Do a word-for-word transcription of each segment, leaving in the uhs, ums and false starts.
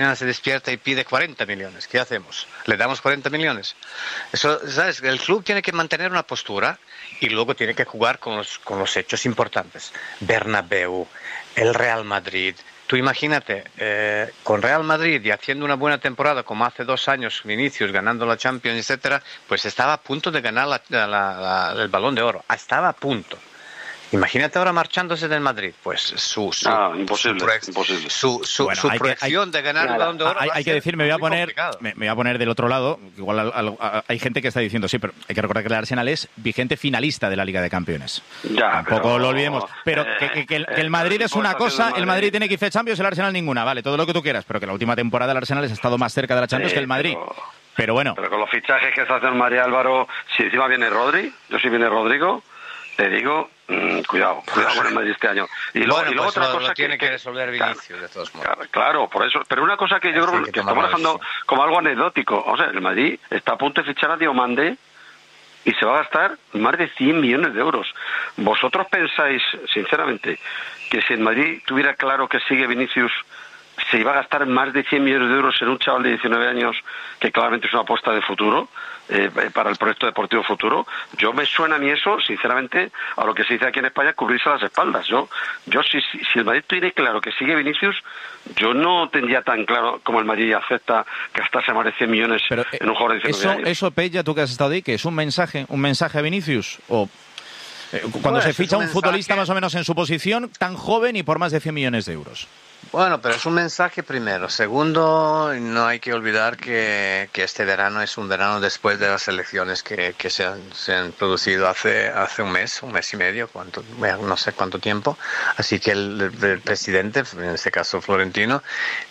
se despierta y pide cuarenta millones. ¿Qué hacemos? ¿Le damos cuarenta millones? Eso, ¿sabes? El club tiene que mantener una postura y luego tiene que jugar con los, con los hechos importantes. Bernabéu, el Real Madrid. Tú imagínate, eh, con Real Madrid y haciendo una buena temporada como hace dos años, Vinicius ganando la Champions, etcétera, pues estaba a punto de ganar la, la, la, el Balón de Oro. Estaba a punto. Imagínate ahora marchándose del Madrid, pues su su, ah, imposible, su, proyec- imposible. su, su, bueno, su hay proyección que, hay, de ganar nada, el Balón de Oro. Hay, hay que decir, me voy a poner me, me voy a poner del otro lado. Igual al, al, a, hay gente que está diciendo sí, pero hay que recordar que el Arsenal es vigente finalista de la Liga de Campeones. Ya, tampoco pero, lo olvidemos. Pero eh, que, que, que, el, eh, que el Madrid es una cosa, el Madrid. el Madrid tiene quince Champions, el Arsenal ninguna, vale, todo lo que tú quieras, pero que la última temporada el Arsenal ha estado más cerca de la Champions sí, que el Madrid. Pero... Pero bueno. Pero con los fichajes que está haciendo María Álvaro, si encima viene Rodri, yo si viene Rodrigo, te digo, mmm, cuidado, cuidado con el Madrid este año. Y luego, bueno, y luego pues otra lo, cosa lo tiene que, que resolver Vinicius, claro, de todos modos. Claro, claro, por eso. Pero una cosa que yo creo que, que estamos dejando como algo anecdótico. O sea, el Madrid está a punto de fichar a Diomande y se va a gastar más de cien millones de euros. ¿Vosotros pensáis, sinceramente, que si el Madrid tuviera claro que sigue Vinicius, se iba a gastar más de cien millones de euros en un chaval de diecinueve años que claramente es una apuesta de futuro eh, para el proyecto deportivo futuro? Yo me suena a mí eso, sinceramente, a lo que se dice aquí en España, cubrirse las espaldas. Yo, yo si, si el Madrid tiene claro que sigue Vinicius, yo no tendría tan claro como el Madrid acepta gastarse más de cien millones Pero, en un jugador de diecinueve eso, años. Eso, Pella, tú que has estado ahí, que es un mensaje, un mensaje a Vinicius, o eh, cuando bueno, se ficha un, un futbolista mensaje... más o menos en su posición, tan joven y por más de cien millones de euros. Bueno, pero es un mensaje primero. Segundo, no hay que olvidar que, que este verano es un verano después de las elecciones que, que se, han, se han producido hace, hace un mes, un mes y medio, cuánto, no sé cuánto tiempo. Así que el, el presidente, en este caso Florentino,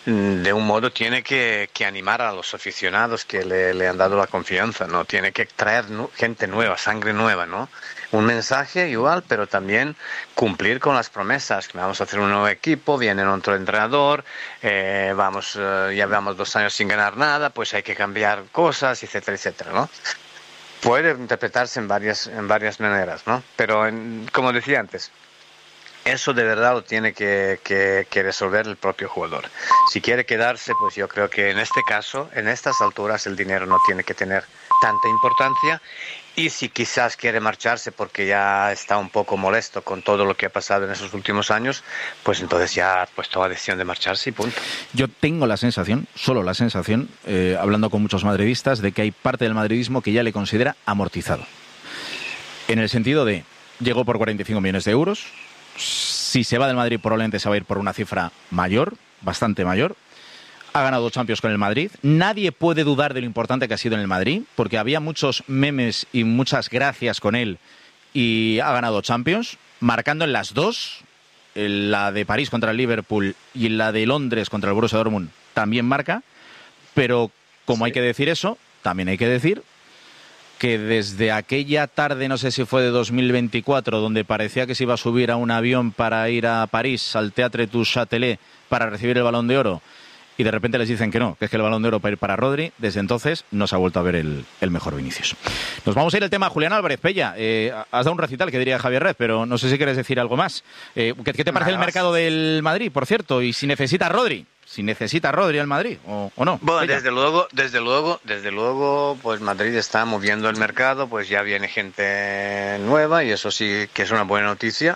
de un modo tiene que, que animar a los aficionados que le, le han dado la confianza, ¿no? Tiene que traer gente nueva, sangre nueva, ¿no? Un mensaje igual, pero también cumplir con las promesas, que vamos a hacer un nuevo equipo, viene otro entrenador, eh, vamos, eh, ya llevamos dos años sin ganar nada, pues hay que cambiar cosas, etcétera, etcétera, ¿no? Puede interpretarse en varias, en varias maneras, ¿no? Pero, en, como decía antes, eso de verdad lo tiene que, que, que resolver el propio jugador. Si quiere quedarse, pues yo creo que en este caso, en estas alturas, el dinero no tiene que tener tanta importancia. Y si quizás quiere marcharse porque ya está un poco molesto con todo lo que ha pasado en esos últimos años, pues entonces ya ha puesto la decisión de marcharse y punto. Yo tengo la sensación, solo la sensación, eh, hablando con muchos madridistas, de que hay parte del madridismo que ya le considera amortizado. En el sentido de, llegó por cuarenta y cinco millones de euros, si se va del Madrid probablemente se va a ir por una cifra mayor, bastante mayor. Ha ganado Champions con el Madrid. Nadie puede dudar de lo importante que ha sido en el Madrid, porque había muchos memes y muchas gracias con él y ha ganado Champions, marcando en las dos, en la de París contra el Liverpool y en la de Londres contra el Borussia Dortmund también marca, pero como sí. Hay que decir eso, también hay que decir que desde aquella tarde, no sé si fue de dos mil veinticuatro, donde parecía que se iba a subir a un avión para ir a París, al Théâtre du Châtelet, para recibir el Balón de Oro, y de repente les dicen que no, que es que el Balón de Oro para ir para Rodri, desde entonces no se ha vuelto a ver el, el mejor Vinicius. Nos vamos a ir al tema Julián Álvarez. Pella, eh, has dado un recital que diría Javier Red, pero no sé si quieres decir algo más. Eh, ¿qué, ¿Qué te parece Nada el mercado más. del Madrid, por cierto? Y si necesita Rodri, si necesita Rodri al Madrid, o, o no. Bueno, Pella. desde luego, desde luego, desde luego, pues Madrid está moviendo el mercado, pues ya viene gente nueva y eso sí que es una buena noticia.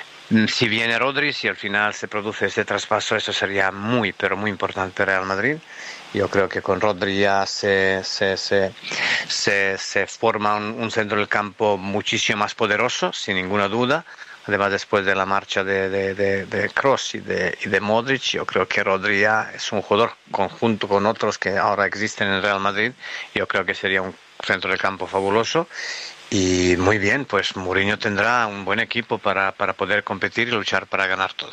Si viene Rodri, si al final se produce ese traspaso, eso sería muy, pero muy importante para Real Madrid. Yo creo que con Rodri ya se, se, se, se, se forma un, un centro del campo muchísimo más poderoso, sin ninguna duda. Además, después de la marcha de, de, de, de Kroos y de, y de Modric, yo creo que Rodri ya es un jugador conjunto con otros que ahora existen en el Real Madrid. Yo creo que sería un centro del campo fabuloso. Y muy bien, pues Mourinho tendrá un buen equipo para, para poder competir y luchar para ganar todo.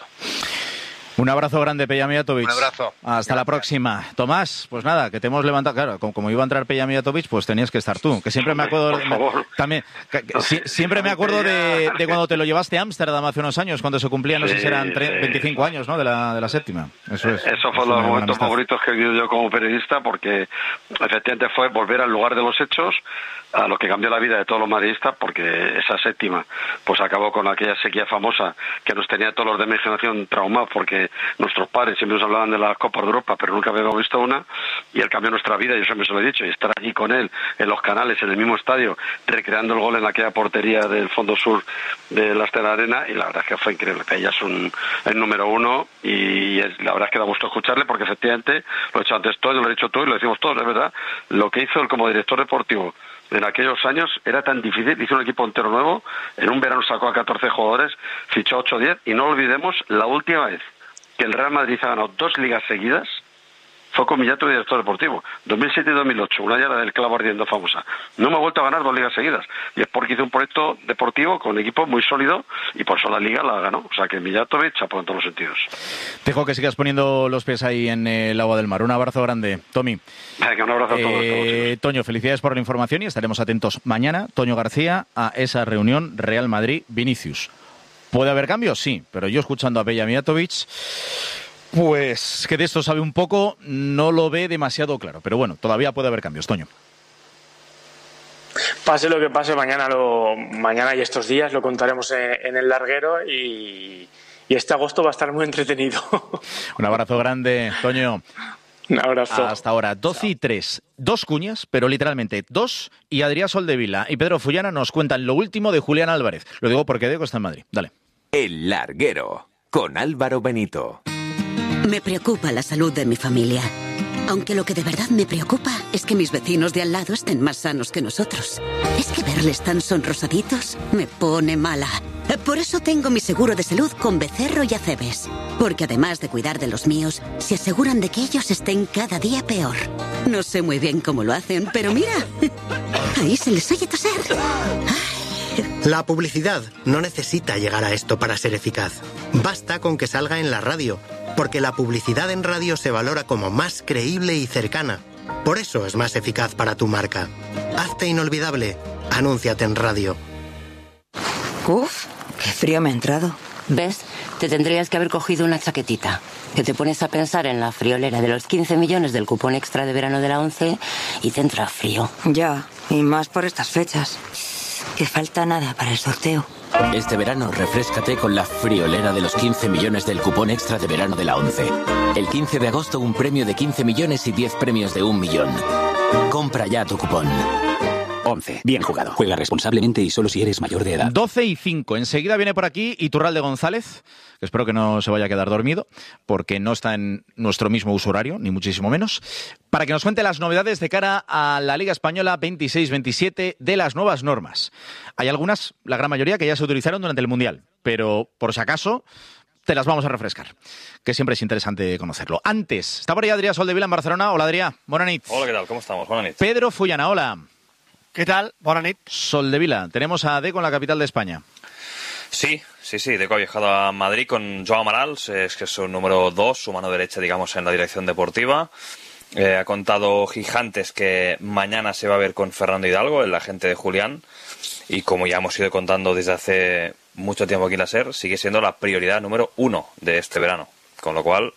Un abrazo grande, Peja Mijatovic. Un abrazo. Hasta Gracias. La próxima. Tomás, pues nada, que te hemos levantado. Claro, como, como iba a entrar Peja Mijatovic, pues tenías que estar tú. Que siempre me acuerdo. Por favor. También, que, que, si, siempre me acuerdo de, de cuando te lo llevaste a Ámsterdam hace unos años, cuando se cumplían, no sí, sé si eran tre- veinticinco años, ¿no? De la, de la séptima. Eso es. Eso fue los momentos favoritos que he vivido yo como periodista, porque efectivamente fue volver al lugar de los hechos, a lo que cambió la vida de todos los madridistas, porque esa séptima pues acabó con aquella sequía famosa que nos tenía todos los de mi generación traumados, porque que nuestros padres siempre nos hablaban de las Copas de Europa, pero nunca habíamos visto una, y él cambió nuestra vida, yo siempre se lo he dicho, y estar allí con él, en los canales, en el mismo estadio, recreando el gol en aquella portería del fondo sur de la Estela Arena, y la verdad es que fue increíble. Ella es un, el número uno, y es, la verdad es que da gusto escucharle, porque efectivamente, lo he hecho antes todo, lo he dicho tú, y lo decimos todos, es verdad, lo que hizo él como director deportivo en aquellos años era tan difícil, hizo un equipo entero nuevo, en un verano sacó a catorce jugadores, fichó ocho o diez, y no olvidemos la última vez que el Real Madrid ha ganado dos ligas seguidas, fue con Millato, director deportivo, dos mil siete y dos mil ocho, una ya la del clavo ardiendo famosa. No me ha vuelto a ganar dos ligas seguidas, y es porque hizo un proyecto deportivo con un equipo muy sólido, y por eso la liga la ganó. O sea que Mijatovic chapó en todos los sentidos. Te dejo que sigas poniendo los pies ahí en el agua del mar. Un abrazo grande, Tommy. Venga, un abrazo a todos. Eh, todos Toño, felicidades por la información y estaremos atentos mañana, Toño García, a esa reunión Real Madrid-Vinicius. ¿Puede haber cambios? Sí, pero yo escuchando a Peja Mijatovic, pues que de esto sabe un poco, no lo ve demasiado claro. Pero bueno, todavía puede haber cambios, Toño. Pase lo que pase, mañana lo mañana y estos días lo contaremos en, en el larguero y, y este agosto va a estar muy entretenido. Un abrazo grande, Toño. Un abrazo. Hasta ahora, doce y tres. Dos cuñas, pero literalmente dos, y Adrià Soldevila y Pedro Fullana nos cuentan lo último de Julián Álvarez. Lo digo porque Deco está en Madrid. Dale. El larguero, con Álvaro Benito. Me preocupa la salud de mi familia. Aunque lo que de verdad me preocupa es que mis vecinos de al lado estén más sanos que nosotros. Es que verles tan sonrosaditos me pone mala. Por eso tengo mi seguro de salud con Becerro y Acebes. Porque además de cuidar de los míos, se aseguran de que ellos estén cada día peor. No sé muy bien cómo lo hacen, pero mira, ahí se les oye toser. La publicidad no necesita llegar a esto para ser eficaz. Basta con que salga en la radio, porque la publicidad en radio se valora como más creíble y cercana. Por eso es más eficaz para tu marca. Hazte inolvidable. Anúnciate en radio. Uf, qué frío me ha entrado. ¿Ves? Te tendrías que haber cogido una chaquetita. Que te pones a pensar en la friolera de los quince millones del cupón extra de verano de la ONCE y te entra frío. Ya, y más por estas fechas. Que falta nada para el sorteo. Este verano refréscate con la friolera de los quince millones del cupón extra de verano de la ONCE. El quince de agosto un premio de quince millones y diez premios de un millón. Compra ya tu cupón. ONCE. Bien jugado. Juega responsablemente y solo si eres mayor de edad. doce y cinco. Enseguida viene por aquí Iturralde González, que espero que no se vaya a quedar dormido, porque no está en nuestro mismo uso horario, ni muchísimo menos, para que nos cuente las novedades de cara a la Liga Española veintiséis veintisiete de las nuevas normas. Hay algunas, la gran mayoría, que ya se utilizaron durante el Mundial, pero por si acaso te las vamos a refrescar, que siempre es interesante conocerlo. Antes, está por ahí Adrià Soldevila en Barcelona. Hola, Adrià. Buenas noches. Hola, ¿qué tal? ¿Cómo estamos? Buenas noches. Pedro Fullana, hola. ¿Qué tal? Buenas noches. Soldevila, tenemos a Deco en la capital de España. Sí, sí, sí. Deco ha viajado a Madrid con Joao Amaral, es que es su número dos, su mano derecha, digamos, en la dirección deportiva. Eh, ha contado Gigantes que mañana se va a ver con Fernando Hidalgo, el agente de Julián. Y como ya hemos ido contando desde hace mucho tiempo aquí en la SER, sigue siendo la prioridad número uno de este verano. Con lo cual,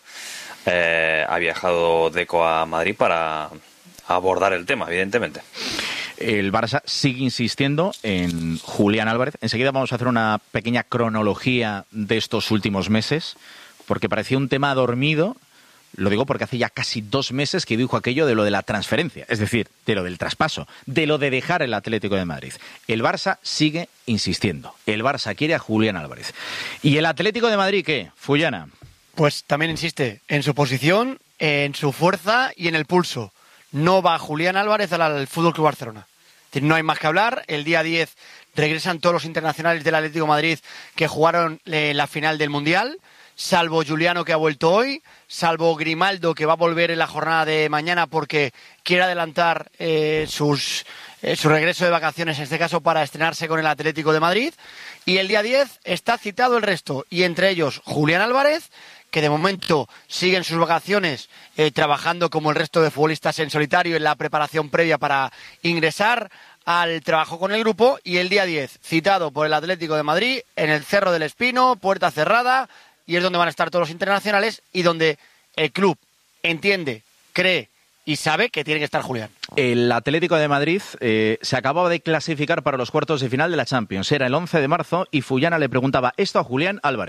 eh, ha viajado Deco a Madrid para abordar el tema, evidentemente. El Barça sigue insistiendo en Julián Álvarez. Enseguida vamos a hacer una pequeña cronología de estos últimos meses, porque parecía un tema dormido. Lo digo porque hace ya casi dos meses que dijo aquello de lo de la transferencia, es decir, de lo del traspaso, de lo de dejar el Atlético de Madrid. El Barça sigue insistiendo. El Barça quiere a Julián Álvarez. ¿Y el Atlético de Madrid qué? Fullana. Pues también insiste en su posición, en su fuerza y en el pulso. No va Julián Álvarez al F C Barcelona. No hay más que hablar. El día diez regresan todos los internacionales del Atlético de Madrid que jugaron eh, la final del Mundial, salvo Juliano, que ha vuelto hoy, salvo Grimaldo, que va a volver en la jornada de mañana porque quiere adelantar eh, sus, eh, su regreso de vacaciones, en este caso para estrenarse con el Atlético de Madrid. Y el día diez está citado el resto, y entre ellos Julián Álvarez, que de momento sigue en sus vacaciones eh, trabajando como el resto de futbolistas en solitario en la preparación previa para ingresar al trabajo con el grupo, y el día diez citado por el Atlético de Madrid en el Cerro del Espino, puerta cerrada, y es donde van a estar todos los internacionales y donde el club entiende, cree y sabe que tiene que estar Julián. El Atlético de Madrid eh, se acababa de clasificar para los cuartos de final de la Champions. Era el once de marzo y Fullana le preguntaba esto a Julián Álvarez.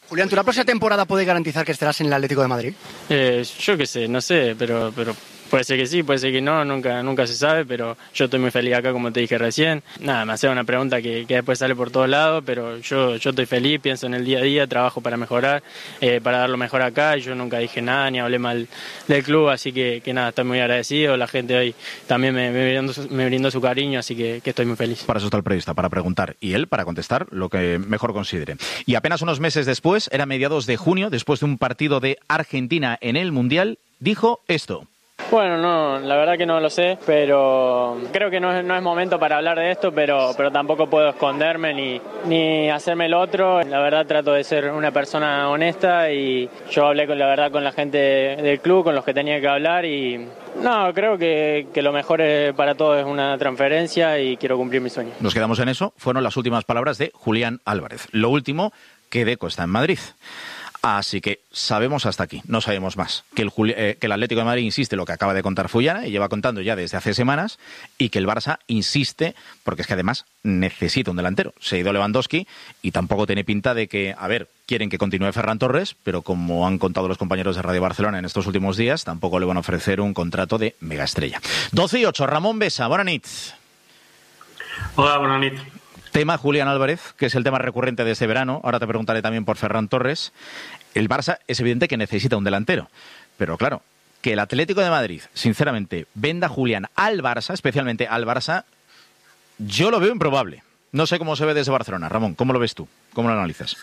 Julián, ¿tú la próxima temporada puedes garantizar que estarás en el Atlético de Madrid? Eh, yo qué sé, no sé, pero, pero puede ser que sí, puede ser que no, nunca, nunca se sabe, pero yo estoy muy feliz acá, como te dije recién. Nada, me hace una pregunta que, que después sale por todos lados, pero yo, yo estoy feliz, pienso en el día a día, trabajo para mejorar, eh, para dar lo mejor acá. Yo nunca dije nada ni hablé mal del club, así que, que nada, estoy muy agradecido. La gente hoy también me, me, brindó, su, me brindó su cariño, así que, que estoy muy feliz. Para eso está el periodista, para preguntar, y él para contestar lo que mejor considere. Y apenas unos meses después, era mediados de junio, después de un partido de Argentina en el Mundial, dijo esto. Bueno, no, la verdad que no lo sé, pero creo que no es, no es momento para hablar de esto, pero, pero tampoco puedo esconderme ni, ni hacerme el otro. La verdad trato de ser una persona honesta y yo hablé con la verdad con la gente del club, con los que tenía que hablar y no, creo que, que lo mejor para todos es una transferencia y quiero cumplir mi sueño. Nos quedamos en eso, fueron las últimas palabras de Julián Álvarez. Lo último, que Deco está en Madrid. Así que sabemos hasta aquí, no sabemos más. Que el, eh, que el Atlético de Madrid insiste lo que acaba de contar Fullana, y lleva contando ya desde hace semanas, y que el Barça insiste, porque es que además necesita un delantero. Se ha ido Lewandowski y tampoco tiene pinta de que, a ver, quieren que continúe Ferran Torres, pero como han contado los compañeros de Radio Barcelona en estos últimos días, tampoco le van a ofrecer un contrato de megaestrella. doce y ocho, Ramón Besa, buenas noches. Hola, buenas noches. Tema Julián Álvarez, que es el tema recurrente de este verano. Ahora te preguntaré también por Ferran Torres. El Barça es evidente que necesita un delantero. Pero claro, que el Atlético de Madrid, sinceramente, venda a Julián al Barça, especialmente al Barça, yo lo veo improbable. No sé cómo se ve desde Barcelona. Ramón, ¿cómo lo ves tú? ¿Cómo lo analizas?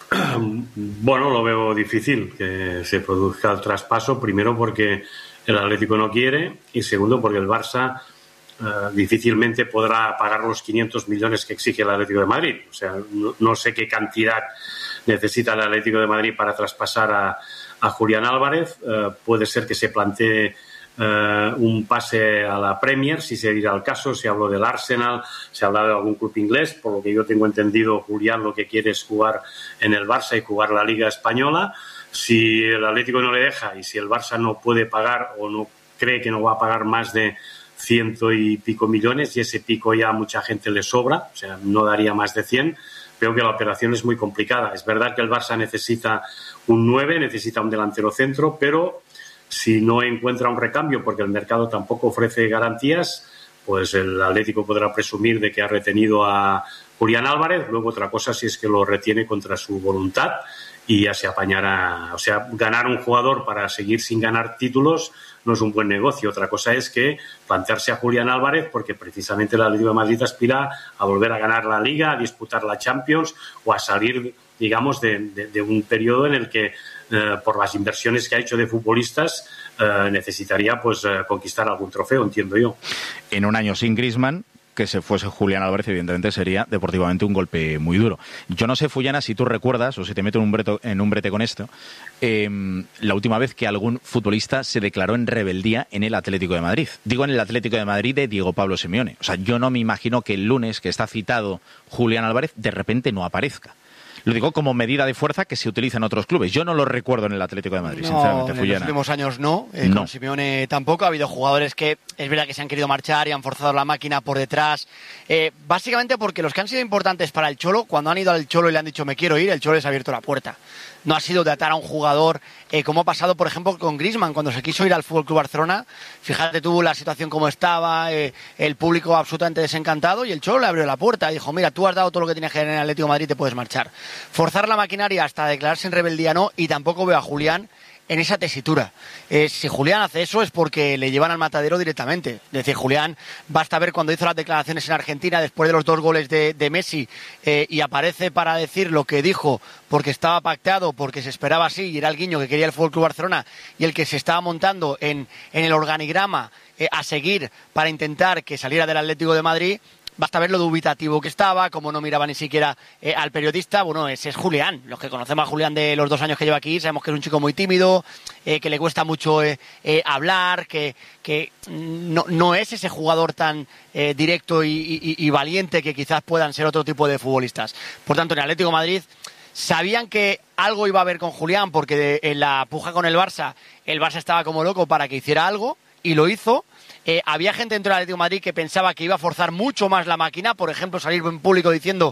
Bueno, lo veo difícil que se produzca el traspaso. Primero porque el Atlético no quiere y segundo porque el Barça Uh, difícilmente podrá pagar los quinientos millones que exige el Atlético de Madrid. O sea, no, no sé qué cantidad necesita el Atlético de Madrid para traspasar a, a Julián Álvarez. Uh, puede ser que se plantee uh, un pase a la Premier, si se diera el caso. Se habló del Arsenal, se habla de algún club inglés. Por lo que yo tengo entendido, Julián lo que quiere es jugar en el Barça y jugar la Liga Española. Si el Atlético no le deja y si el Barça no puede pagar o no cree que no va a pagar más de ciento y pico millones, y ese pico ya a mucha gente le sobra, o sea, no daría más de cien. Veo que la operación es muy complicada. Es verdad que el Barça necesita un nueve, necesita un delantero centro, pero si no encuentra un recambio, porque el mercado tampoco ofrece garantías, pues el Atlético podrá presumir de que ha retenido a Julián Álvarez. Luego otra cosa si es que lo retiene contra su voluntad y ya se apañará. O sea, ganar un jugador para seguir sin ganar títulos no es un buen negocio. Otra cosa es que plantearse a Julián Álvarez, porque precisamente el Atlético de Madrid aspira a volver a ganar la Liga, a disputar la Champions o a salir, digamos, de, de, de un periodo en el que, eh, por las inversiones que ha hecho de futbolistas, eh, necesitaría pues eh, conquistar algún trofeo, entiendo yo. En un año sin Griezmann, que se fuese Julián Álvarez, evidentemente sería deportivamente un golpe muy duro. Yo no sé, Fullana, si tú recuerdas, o si te meto en un, breto, en un brete con esto, eh, la última vez que algún futbolista se declaró en rebeldía en el Atlético de Madrid. Digo en el Atlético de Madrid de Diego Pablo Simeone. O sea, yo no me imagino que el lunes, que está citado Julián Álvarez, de repente no aparezca. Lo digo como medida de fuerza que se utiliza en otros clubes. Yo no lo recuerdo en el Atlético de Madrid, no, sinceramente, en Fullana. los últimos años no, eh, no. Con Simeone tampoco. Ha habido jugadores que es verdad que se han querido marchar y han forzado la máquina por detrás. Eh, básicamente porque los que han sido importantes para el Cholo, cuando han ido al Cholo y le han dicho me quiero ir, el Cholo les ha abierto la puerta. No ha sido de atar a un jugador, eh, como ha pasado, por ejemplo, con Griezmann, cuando se quiso ir al F C Barcelona. Fíjate tú la situación como estaba, eh, el público absolutamente desencantado, y el Cholo le abrió la puerta y dijo, mira, tú has dado todo lo que tienes que dar en el Atlético de Madrid, te puedes marchar. Forzar la maquinaria hasta declararse en rebeldía no, y tampoco veo a Julián en esa tesitura. Eh, si Julián hace eso es porque le llevan al matadero directamente. Es decir, Julián, basta ver cuando hizo las declaraciones en Argentina después de los dos goles de, de Messi eh, y aparece para decir lo que dijo porque estaba pactado, porque se esperaba así y era el guiño que quería el F C Barcelona y el que se estaba montando en, en el organigrama eh, a seguir para intentar que saliera del Atlético de Madrid. Basta ver lo dubitativo que estaba, como no miraba ni siquiera eh, al periodista. Bueno, ese es Julián. Los que conocemos a Julián de los dos años que lleva aquí sabemos que es un chico muy tímido, eh, que le cuesta mucho eh, eh, hablar, que, que no, no es ese jugador tan eh, directo y, y, y valiente que quizás puedan ser otro tipo de futbolistas. Por tanto, en el Atlético de Madrid sabían que algo iba a haber con Julián, porque de, en la puja con el Barça, el Barça estaba como loco para que hiciera algo, y lo hizo. Eh, había gente dentro del Atlético de Madrid que pensaba que iba a forzar mucho más la máquina, por ejemplo, salir en público diciendo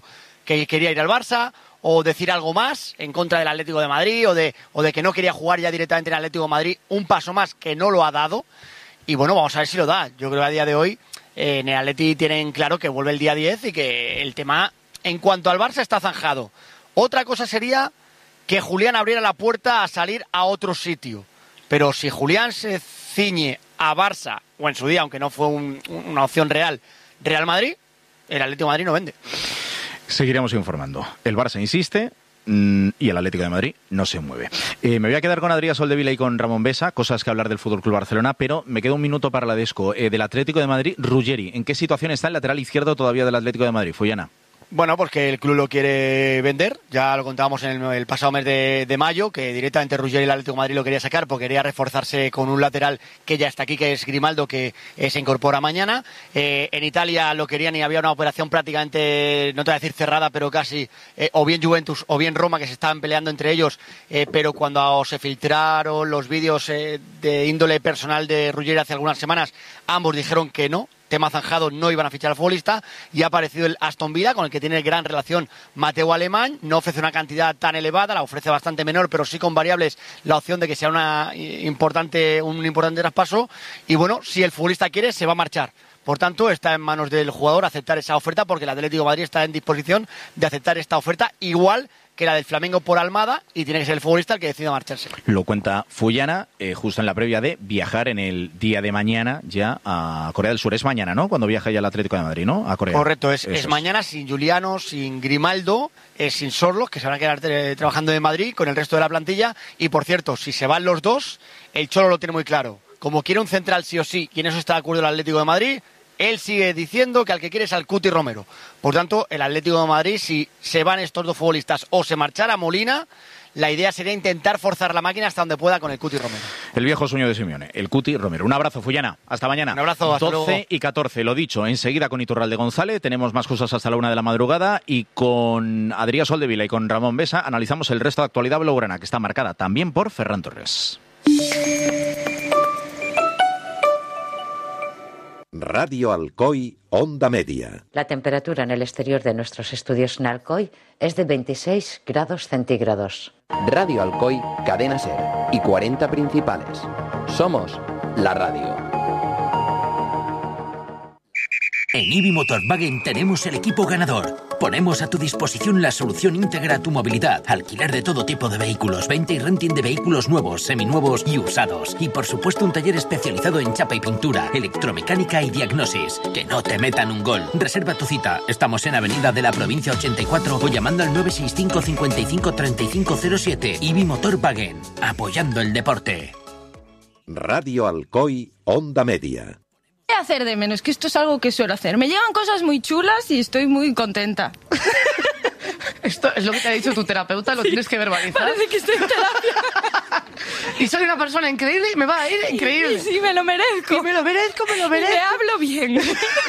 que quería ir al Barça, o decir algo más en contra del Atlético de Madrid, o de, o de que no quería jugar ya directamente en el Atlético de Madrid, un paso más que no lo ha dado. Y bueno, vamos a ver si lo da. Yo creo que a día de hoy eh, en el Atleti tienen claro que vuelve el día diez y que el tema, en cuanto al Barça, está zanjado. Otra cosa sería que Julián abriera la puerta a salir a otro sitio. Pero si Julián se ciñe a Barça, o en su día, aunque no fue un, una opción real, Real Madrid, el Atlético de Madrid no vende. Seguiremos informando. El Barça insiste mmm, y el Atlético de Madrid no se mueve. Eh, me voy a quedar con Adrià Soldevila y con Ramón Besa, cosas que hablar del F C Barcelona, pero me queda un minuto para la Desco. Eh, del Atlético de Madrid, Ruggeri. ¿En qué situación está el lateral izquierdo todavía del Atlético de Madrid? Fuyana. Bueno, porque el club lo quiere vender, ya lo contábamos en el, el pasado mes de, de mayo, que directamente Ruggeri y el Atlético de Madrid lo quería sacar porque quería reforzarse con un lateral que ya está aquí, que es Grimaldo, que eh, se incorpora mañana. Eh, en Italia lo querían y había una operación prácticamente, no te voy a decir cerrada, pero casi, eh, o bien Juventus o bien Roma, que se estaban peleando entre ellos, eh, pero cuando se filtraron los vídeos eh, de índole personal de Ruggeri hace algunas semanas, ambos dijeron que no. Tema zanjado, no iban a fichar al futbolista, y ha aparecido el Aston Villa, con el que tiene gran relación Mateo Alemán. No ofrece una cantidad tan elevada, la ofrece bastante menor, pero sí con variables la opción de que sea una importante, un importante traspaso. Y bueno, si el futbolista quiere, se va a marchar. Por tanto, está en manos del jugador aceptar esa oferta, porque el Atlético de Madrid está en disposición de aceptar esta oferta, igual que la del Flamengo por Almada, y tiene que ser el futbolista el que decida marcharse. Lo cuenta Fuyana, eh, justo en la previa de viajar en el día de mañana ya a Corea del Sur. Es mañana, ¿no? Cuando viaja ya el Atlético de Madrid, ¿no? A Corea. Correcto, es, es mañana, sin Juliano, sin Grimaldo, eh, sin Sorlos, que se van a quedar eh, trabajando en Madrid con el resto de la plantilla. Y por cierto, si se van los dos, el Cholo lo tiene muy claro. Como quiere un central sí o sí, y en eso está de acuerdo el Atlético de Madrid, él sigue diciendo que al que quiere es al Cuti Romero. Por tanto, el Atlético de Madrid, si se van estos dos futbolistas o se marchara Molina, la idea sería intentar forzar la máquina hasta donde pueda con el Cuti Romero. El viejo sueño de Simeone, el Cuti Romero. Un abrazo, Fuyana. Hasta mañana. Un abrazo, hasta luego. doce y catorce, lo dicho. Enseguida con Iturralde González. Tenemos más cosas hasta la una de la madrugada. Y con Adrià Soldevila y con Ramón Besa analizamos el resto de actualidad blaugrana, que está marcada también por Ferran Torres. Radio Alcoy, Onda Media. La temperatura en el exterior de nuestros estudios en Alcoy es de veintiséis grados centígrados. Radio Alcoy, Cadena Ser y cuarenta principales. Somos la radio. En Ibi Motorwagen tenemos el equipo ganador. Ponemos a tu disposición la solución íntegra a tu movilidad. Alquiler de todo tipo de vehículos, venta y renting de vehículos nuevos, seminuevos y usados. Y por supuesto un taller especializado en chapa y pintura, electromecánica y diagnosis. Que no te metan un gol. Reserva tu cita. Estamos en Avenida de la Provincia ochenta y cuatro o llamando al nueve seis cinco, cinco cinco, tres cinco cero siete. Ibi Motorwagen. Apoyando el deporte. Radio Alcoy, Onda Media. Hacer de menos, que esto es algo que suelo hacer. Me llegan cosas muy chulas y estoy muy contenta. Esto es lo que te ha dicho tu terapeuta, lo sí, tienes que verbalizar. Parece que estoy en terapia. Y soy una persona increíble y me va a ir increíble. Sí, sí, me lo merezco. Y me lo merezco, me lo merezco. Me hablo bien.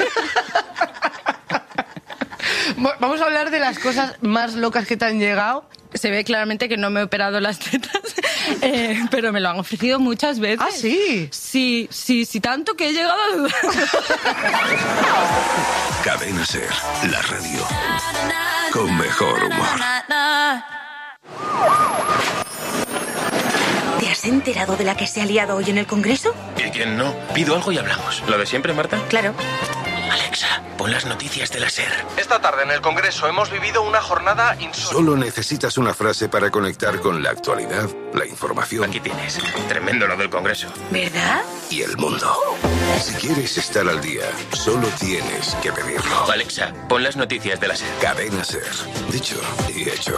Vamos a hablar de las cosas más locas que te han llegado. Se ve claramente que no me he operado las tetas, eh, pero me lo han ofrecido muchas veces. ¿Ah, sí? Sí, sí, sí, tanto que he llegado a dudar. Cadena Ser, la radio con mejor humor. ¿Te has enterado de la que se ha liado hoy en el Congreso? ¿Y quién no? Pido algo y hablamos. ¿Lo de siempre, Marta? Claro. Alexa, pon las noticias de la SER. Esta tarde en el Congreso hemos vivido una jornada insólita. Solo necesitas una frase para conectar con la actualidad, la información. Aquí tienes. Tremendo lo del Congreso. ¿Verdad? Y el mundo. Si quieres estar al día, solo tienes que pedirlo. Alexa, pon las noticias de la SER. Cadena SER. Dicho y hecho.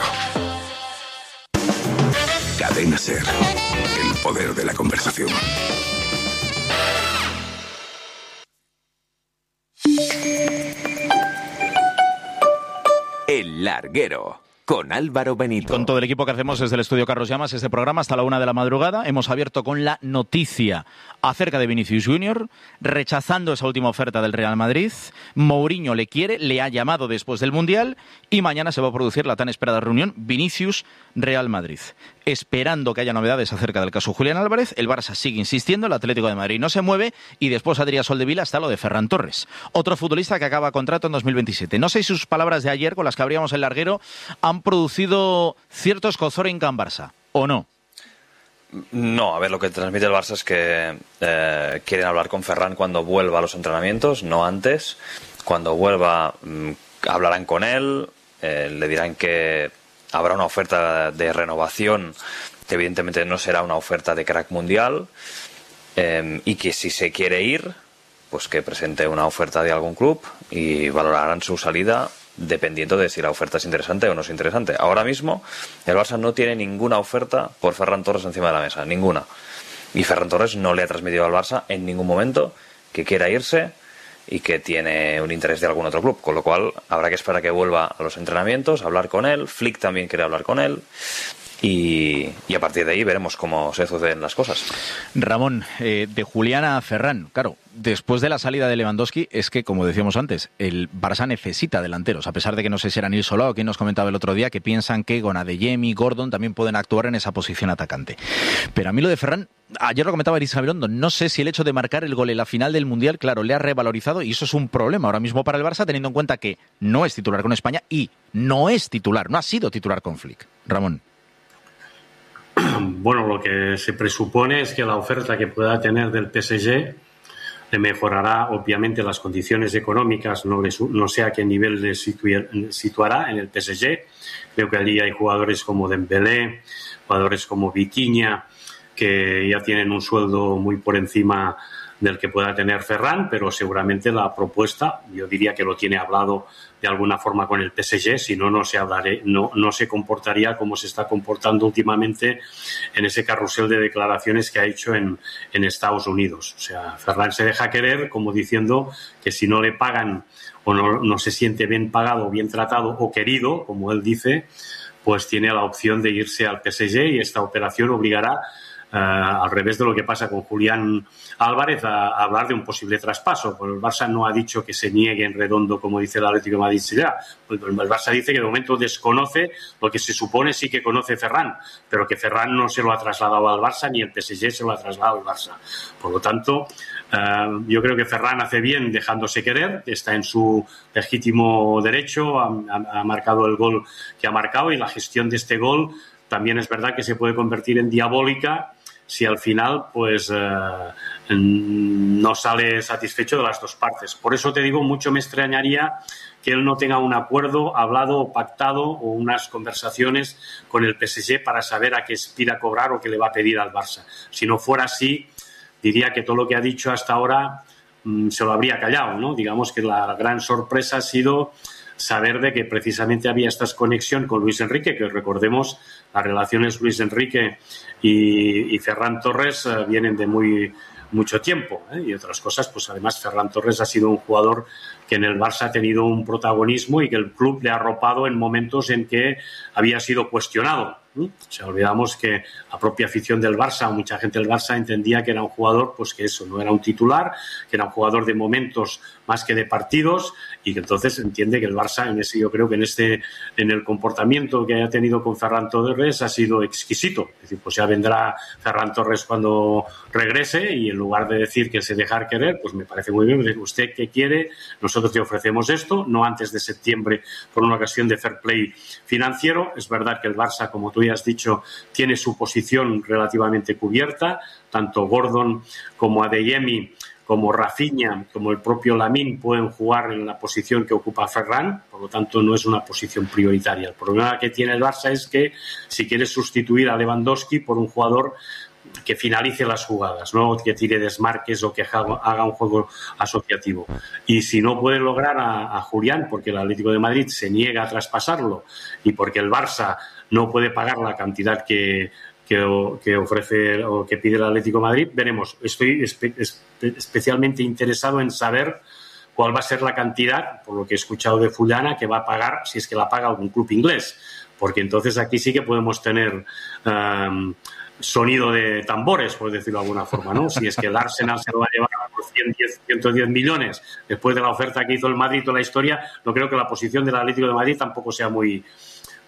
Cadena SER. El poder de la conversación. El Larguero, con Álvaro Benito. Con todo el equipo que hacemos desde el estudio Carlos Llamas, este programa hasta la una de la madrugada. Hemos abierto con la noticia acerca de Vinicius Junior, rechazando esa última oferta del Real Madrid. Mourinho le quiere, le ha llamado después del Mundial y mañana se va a producir la tan esperada reunión Vinicius-Real Madrid. esperando que haya novedades acerca del caso Julián Álvarez. El Barça sigue insistiendo, el Atlético de Madrid no se mueve y después Adrià Soldevila está lo de Ferran Torres, otro futbolista que acaba contrato en dos mil veintisiete. No sé si sus palabras de ayer, con las que abríamos el larguero, han producido cierto escozor en Can Barça, ¿o no? No, a ver, lo que transmite el Barça es que eh, quieren hablar con Ferran cuando vuelva a los entrenamientos, no antes. Cuando vuelva mmm, hablarán con él, eh, le dirán que habrá una oferta de renovación, que evidentemente no será una oferta de crack mundial, eh, y que si se quiere ir, pues que presente una oferta de algún club y valorarán su salida dependiendo de si la oferta es interesante o no es interesante. Ahora mismo el Barça no tiene ninguna oferta por Ferran Torres encima de la mesa, ninguna. Y Ferran Torres no le ha transmitido al Barça en ningún momento que quiera irse y que tiene un interés de algún otro club, con lo cual habrá que esperar a que vuelva a los entrenamientos, hablar con él. Flick también quiere hablar con él. Y, y a partir de ahí veremos cómo se suceden las cosas. Ramón, eh, de Julián a Ferran, claro, después de la salida de Lewandowski, es que, como decíamos antes, el Barça necesita delanteros, a pesar de que no sé si era Nil Solá o quien nos comentaba el otro día, que piensan que con Adeyemi y Gordon también pueden actuar en esa posición atacante. Pero a mí lo de Ferran, ayer lo comentaba Elisa Gabilondo, no sé si el hecho de marcar el gol en la final del Mundial, claro, le ha revalorizado, y eso es un problema ahora mismo para el Barça, teniendo en cuenta que no es titular con España y no es titular, no ha sido titular con Flick. Ramón. Bueno, lo que se presupone es que la oferta que pueda tener del P S G le mejorará obviamente las condiciones económicas, no, le, no sé a qué nivel le situará en el P S G. Creo que allí hay jugadores como Dembélé, jugadores como Vitinha, que ya tienen un sueldo muy por encima del que pueda tener Ferran, pero seguramente la propuesta, yo diría que lo tiene hablado de alguna forma con el P S G, si no, no se hablaré, no, no se comportaría como se está comportando últimamente en ese carrusel de declaraciones que ha hecho en, en Estados Unidos. O sea, Ferran se deja querer como diciendo que si no le pagan o no, no se siente bien pagado, bien tratado o querido, como él dice, pues tiene la opción de irse al P S G y esta operación obligará, Uh, al revés de lo que pasa con Julián Álvarez, a, a hablar de un posible traspaso. Pues el Barça no ha dicho que se niegue en redondo, como dice el Atlético de Madrid. Pues el Barça dice que de momento desconoce lo que se supone sí que conoce Ferran, pero que Ferran no se lo ha trasladado al Barça ni el P S G se lo ha trasladado al Barça. Por lo tanto, uh, yo creo que Ferran hace bien dejándose querer, está en su legítimo derecho, ha, ha, ha marcado el gol que ha marcado y la gestión de este gol también es verdad que se puede convertir en diabólica si al final pues eh, no sale satisfecho de las dos partes. Por eso te digo, mucho me extrañaría que él no tenga un acuerdo hablado, pactado o unas conversaciones con el P S G para saber a qué aspira cobrar o qué le va a pedir al Barça. Si no fuera así, diría que todo lo que ha dicho hasta ahora mmm, se lo habría callado, ¿no? Digamos que la gran sorpresa ha sido saber de que precisamente había esta conexión con Luis Enrique, que recordemos, las relaciones Luis Enrique y, y Ferran Torres eh, vienen de muy mucho tiempo, ¿eh? Y otras cosas, pues además Ferran Torres ha sido un jugador que en el Barça ha tenido un protagonismo y que el club le ha arropado en momentos en que había sido cuestionado. ¿eh? O sea, olvidamos que la propia afición del Barça, mucha gente del Barça entendía que era un jugador, pues que eso, no era un titular, que era un jugador de momentos más que de partidos, y que entonces entiende que el Barça, en ese, yo creo que en este, en el comportamiento que haya tenido con Ferran Torres ha sido exquisito. Es decir, pues ya vendrá Ferran Torres cuando regrese y en lugar de decir que se dejar querer, pues me parece muy bien, usted qué quiere, nosotros te ofrecemos esto, no antes de septiembre por una ocasión de fair play financiero. Es verdad que el Barça, como tú ya has dicho, tiene su posición relativamente cubierta, tanto Gordon como Adeyemi, como Rafinha, como el propio Lamine pueden jugar en la posición que ocupa Ferran, por lo tanto no es una posición prioritaria. El problema que tiene el Barça es que si quiere sustituir a Lewandowski por un jugador que finalice las jugadas, no que tire desmarques o que haga un juego asociativo. Y si no puede lograr a, a Julián, porque el Atlético de Madrid se niega a traspasarlo y porque el Barça no puede pagar la cantidad que Que, que ofrece o que pide el Atlético de Madrid, veremos. Estoy espe- espe- especialmente interesado en saber cuál va a ser la cantidad, por lo que he escuchado de Fullana, que va a pagar, si es que la paga algún club inglés, porque entonces aquí sí que podemos tener um, sonido de tambores, por decirlo de alguna forma, ¿no? Si es que el Arsenal se lo va a llevar por ciento diez millones después de la oferta que hizo el Madrid, toda la historia, no creo que la posición del Atlético de Madrid tampoco sea muy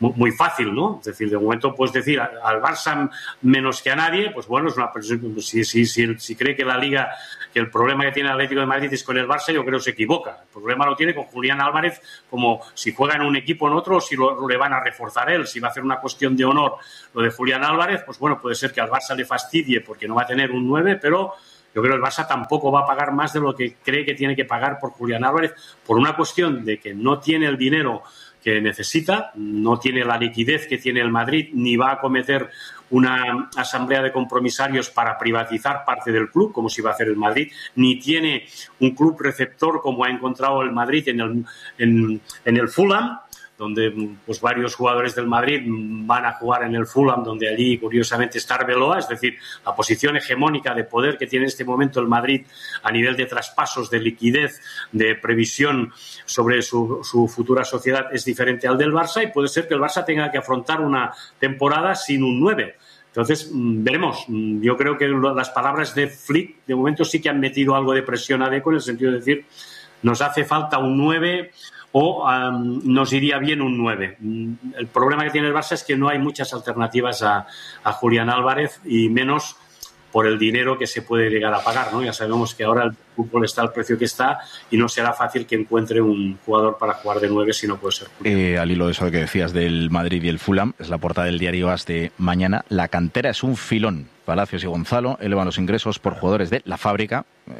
muy, muy fácil, ¿no? Es decir, de momento puedes decir al Barça menos que a nadie, pues bueno, es una, si, si, si, si cree que la Liga, que el problema que tiene el Atlético de Madrid es con el Barça, yo creo que se equivoca. El problema lo tiene con Julián Álvarez, como si juega en un equipo o en otro, o si lo, le van a reforzar él, si va a hacer una cuestión de honor lo de Julián Álvarez, pues bueno, puede ser que al Barça le fastidie porque no va a tener un nueve, pero yo creo que el Barça tampoco va a pagar más de lo que cree que tiene que pagar por Julián Álvarez, por una cuestión de que no tiene el dinero que necesita, no tiene la liquidez que tiene el Madrid, ni va a cometer una asamblea de compromisarios para privatizar parte del club, como si va a hacer el Madrid, ni tiene un club receptor como ha encontrado el Madrid en el, en, en el Fulham, donde pues varios jugadores del Madrid van a jugar en el Fulham, donde allí curiosamente está Arbeloa, es decir, la posición hegemónica de poder que tiene en este momento el Madrid a nivel de traspasos, de liquidez, de previsión sobre su, su futura sociedad es diferente al del Barça, y puede ser que el Barça tenga que afrontar una temporada sin un nueve. Entonces, veremos. Yo creo que las palabras de Flick de momento sí que han metido algo de presión a Deco, en el sentido de decir, nos hace falta un nueve o um, nos iría bien un nueve. El problema que tiene el Barça es que no hay muchas alternativas a, a Julián Álvarez, y menos por el dinero que se puede llegar a pagar, ¿no? Ya sabemos que ahora el fútbol está al precio que está y no será fácil que encuentre un jugador para jugar de nueve si no puede ser Julián. Eh, al hilo de eso que decías del Madrid y el Fulham, es la portada del diario AS de mañana. La cantera es un filón. Palacios y Gonzalo elevan los ingresos por jugadores de la fábrica eh,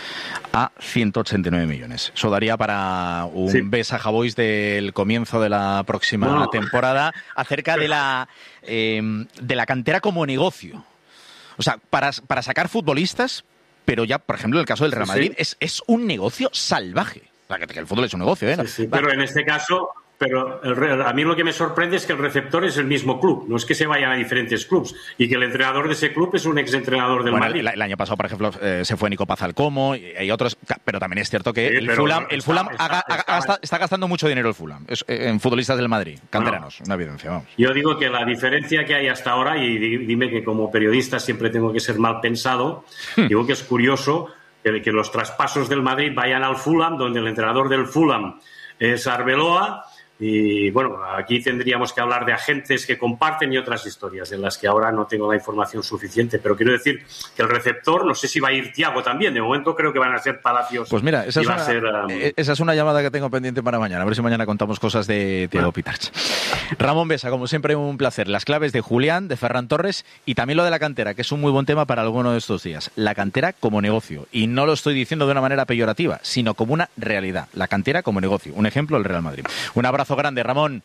a ciento ochenta y nueve millones. Eso daría para un sí. Besaja Boys del comienzo de la próxima no. temporada, acerca de la, eh, de la cantera como negocio. O sea, para, para sacar futbolistas, pero ya, por ejemplo, en el caso del Real Madrid, sí. es, es un negocio salvaje. O sea, que el fútbol es un negocio, ¿eh? Sí, sí, pero en este caso... Pero el, a mí lo que me sorprende es que el receptor es el mismo club, no es que se vayan a diferentes clubs, y que el entrenador de ese club es un exentrenador del bueno, Madrid. El, el año pasado, por ejemplo, eh, se fue Nico Paz al Como, y hay otros, pero también es cierto que sí, el Fulham, el Fulham está, haga, está, haga, está, está gastando mucho dinero el Fulham, es, eh, en futbolistas del Madrid, canteranos, bueno, una evidencia, vamos. Yo digo que la diferencia que hay hasta ahora, y dime que como periodista siempre tengo que ser mal pensado, hmm. digo que es curioso que, que los traspasos del Madrid vayan al Fulham, donde el entrenador del Fulham es Arbeloa. Y bueno, aquí tendríamos que hablar de agentes que comparten y otras historias en las que ahora no tengo la información suficiente, pero quiero decir que el receptor, no sé si va a ir Thiago también, de momento creo que van a ser Palacios. Pues mira, esa, es va una, a ser, um... esa es una llamada que tengo pendiente para mañana, a ver si mañana contamos cosas de Thiago bueno. Pitarch. Ramón Besa, como siempre, un placer. Las claves de Julián, de Ferran Torres, y también lo de la cantera, que es un muy buen tema para alguno de estos días. La cantera como negocio, y no lo estoy diciendo de una manera peyorativa, sino como una realidad. La cantera como negocio, un ejemplo, el Real Madrid. Un abrazo grande, Ramón.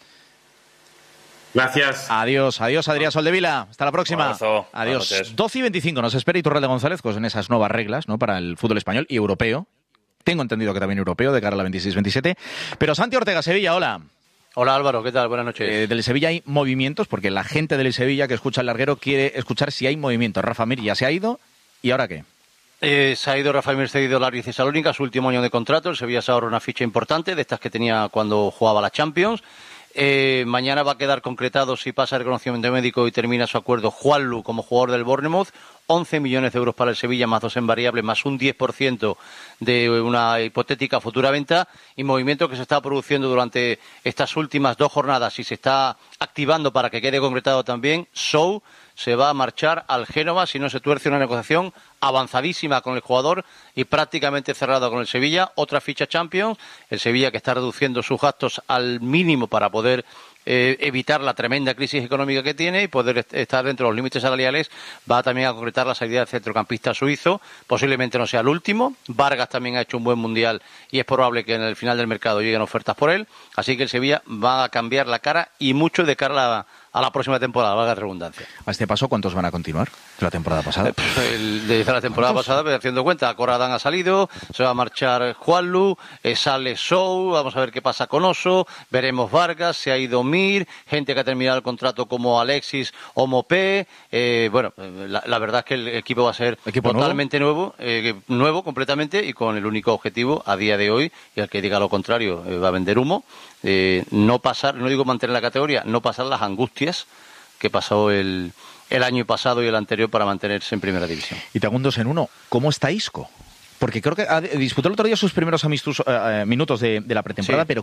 Gracias. Adiós, adiós Adrián Soldevila. Hasta la próxima. Abrazo. Adiós. doce y veinticinco nos espera Iturralde González con esas nuevas reglas, ¿no?, para el fútbol español y europeo. Tengo entendido que también europeo de cara a la veintiséis veintisiete. Pero Santi Ortega, Sevilla, hola. Hola Álvaro, ¿qué tal? Buenas noches. Eh, del Sevilla hay movimientos, porque la gente del Sevilla que escucha el larguero quiere escuchar si hay movimientos. Rafa Mir ya se ha ido, ¿y ahora qué? Eh, se ha ido Rafa Mir cedido al Aris Tesalónica, su último año de contrato. El Sevilla se ahorra una ficha importante, de estas que tenía cuando jugaba la Champions. Eh, mañana va a quedar concretado si pasa el reconocimiento médico y termina su acuerdo Juanlu como jugador del Bournemouth. once millones de euros para el Sevilla, más dos en variable, más un diez por ciento de una hipotética futura venta, y movimiento que se está produciendo durante estas últimas dos jornadas y se está activando para que quede concretado también. Sou se va a marchar al Génova si no se tuerce una negociación avanzadísima con el jugador y prácticamente cerrada con el Sevilla. Otra ficha Champions, el Sevilla que está reduciendo sus gastos al mínimo para poder eh, evitar la tremenda crisis económica que tiene y poder est- estar dentro de los límites salariales. Va también a concretar la salida del centrocampista suizo, posiblemente no sea el último. Vargas también ha hecho un buen mundial y es probable que en el final del mercado lleguen ofertas por él, así que el Sevilla va a cambiar la cara, y mucho de cara a la a la próxima temporada, valga la redundancia. A este paso, ¿cuántos van a continuar de la temporada pasada? El, desde la temporada pasada, pero haciendo cuenta, Coradán ha salido, se va a marchar Juanlu, eh, sale Sou, vamos a ver qué pasa con Oso, veremos Vargas, se ha ido Mir, gente que ha terminado el contrato como Alexis o Mopé. Eh, bueno, la, la verdad es que el equipo va a ser ¿Equipo totalmente nuevo, nuevo, eh, nuevo completamente, y con el único objetivo a día de hoy, y el que diga lo contrario eh, va a vender humo. Eh, no pasar, no digo mantener la categoría, no pasar las angustias que pasó el, el año pasado y el anterior para mantenerse en primera división. Y te hago un dos en uno. ¿Cómo está Isco? Porque creo que ha, disputó el otro día sus primeros amistosos, eh, minutos de, de la pretemporada, sí. pero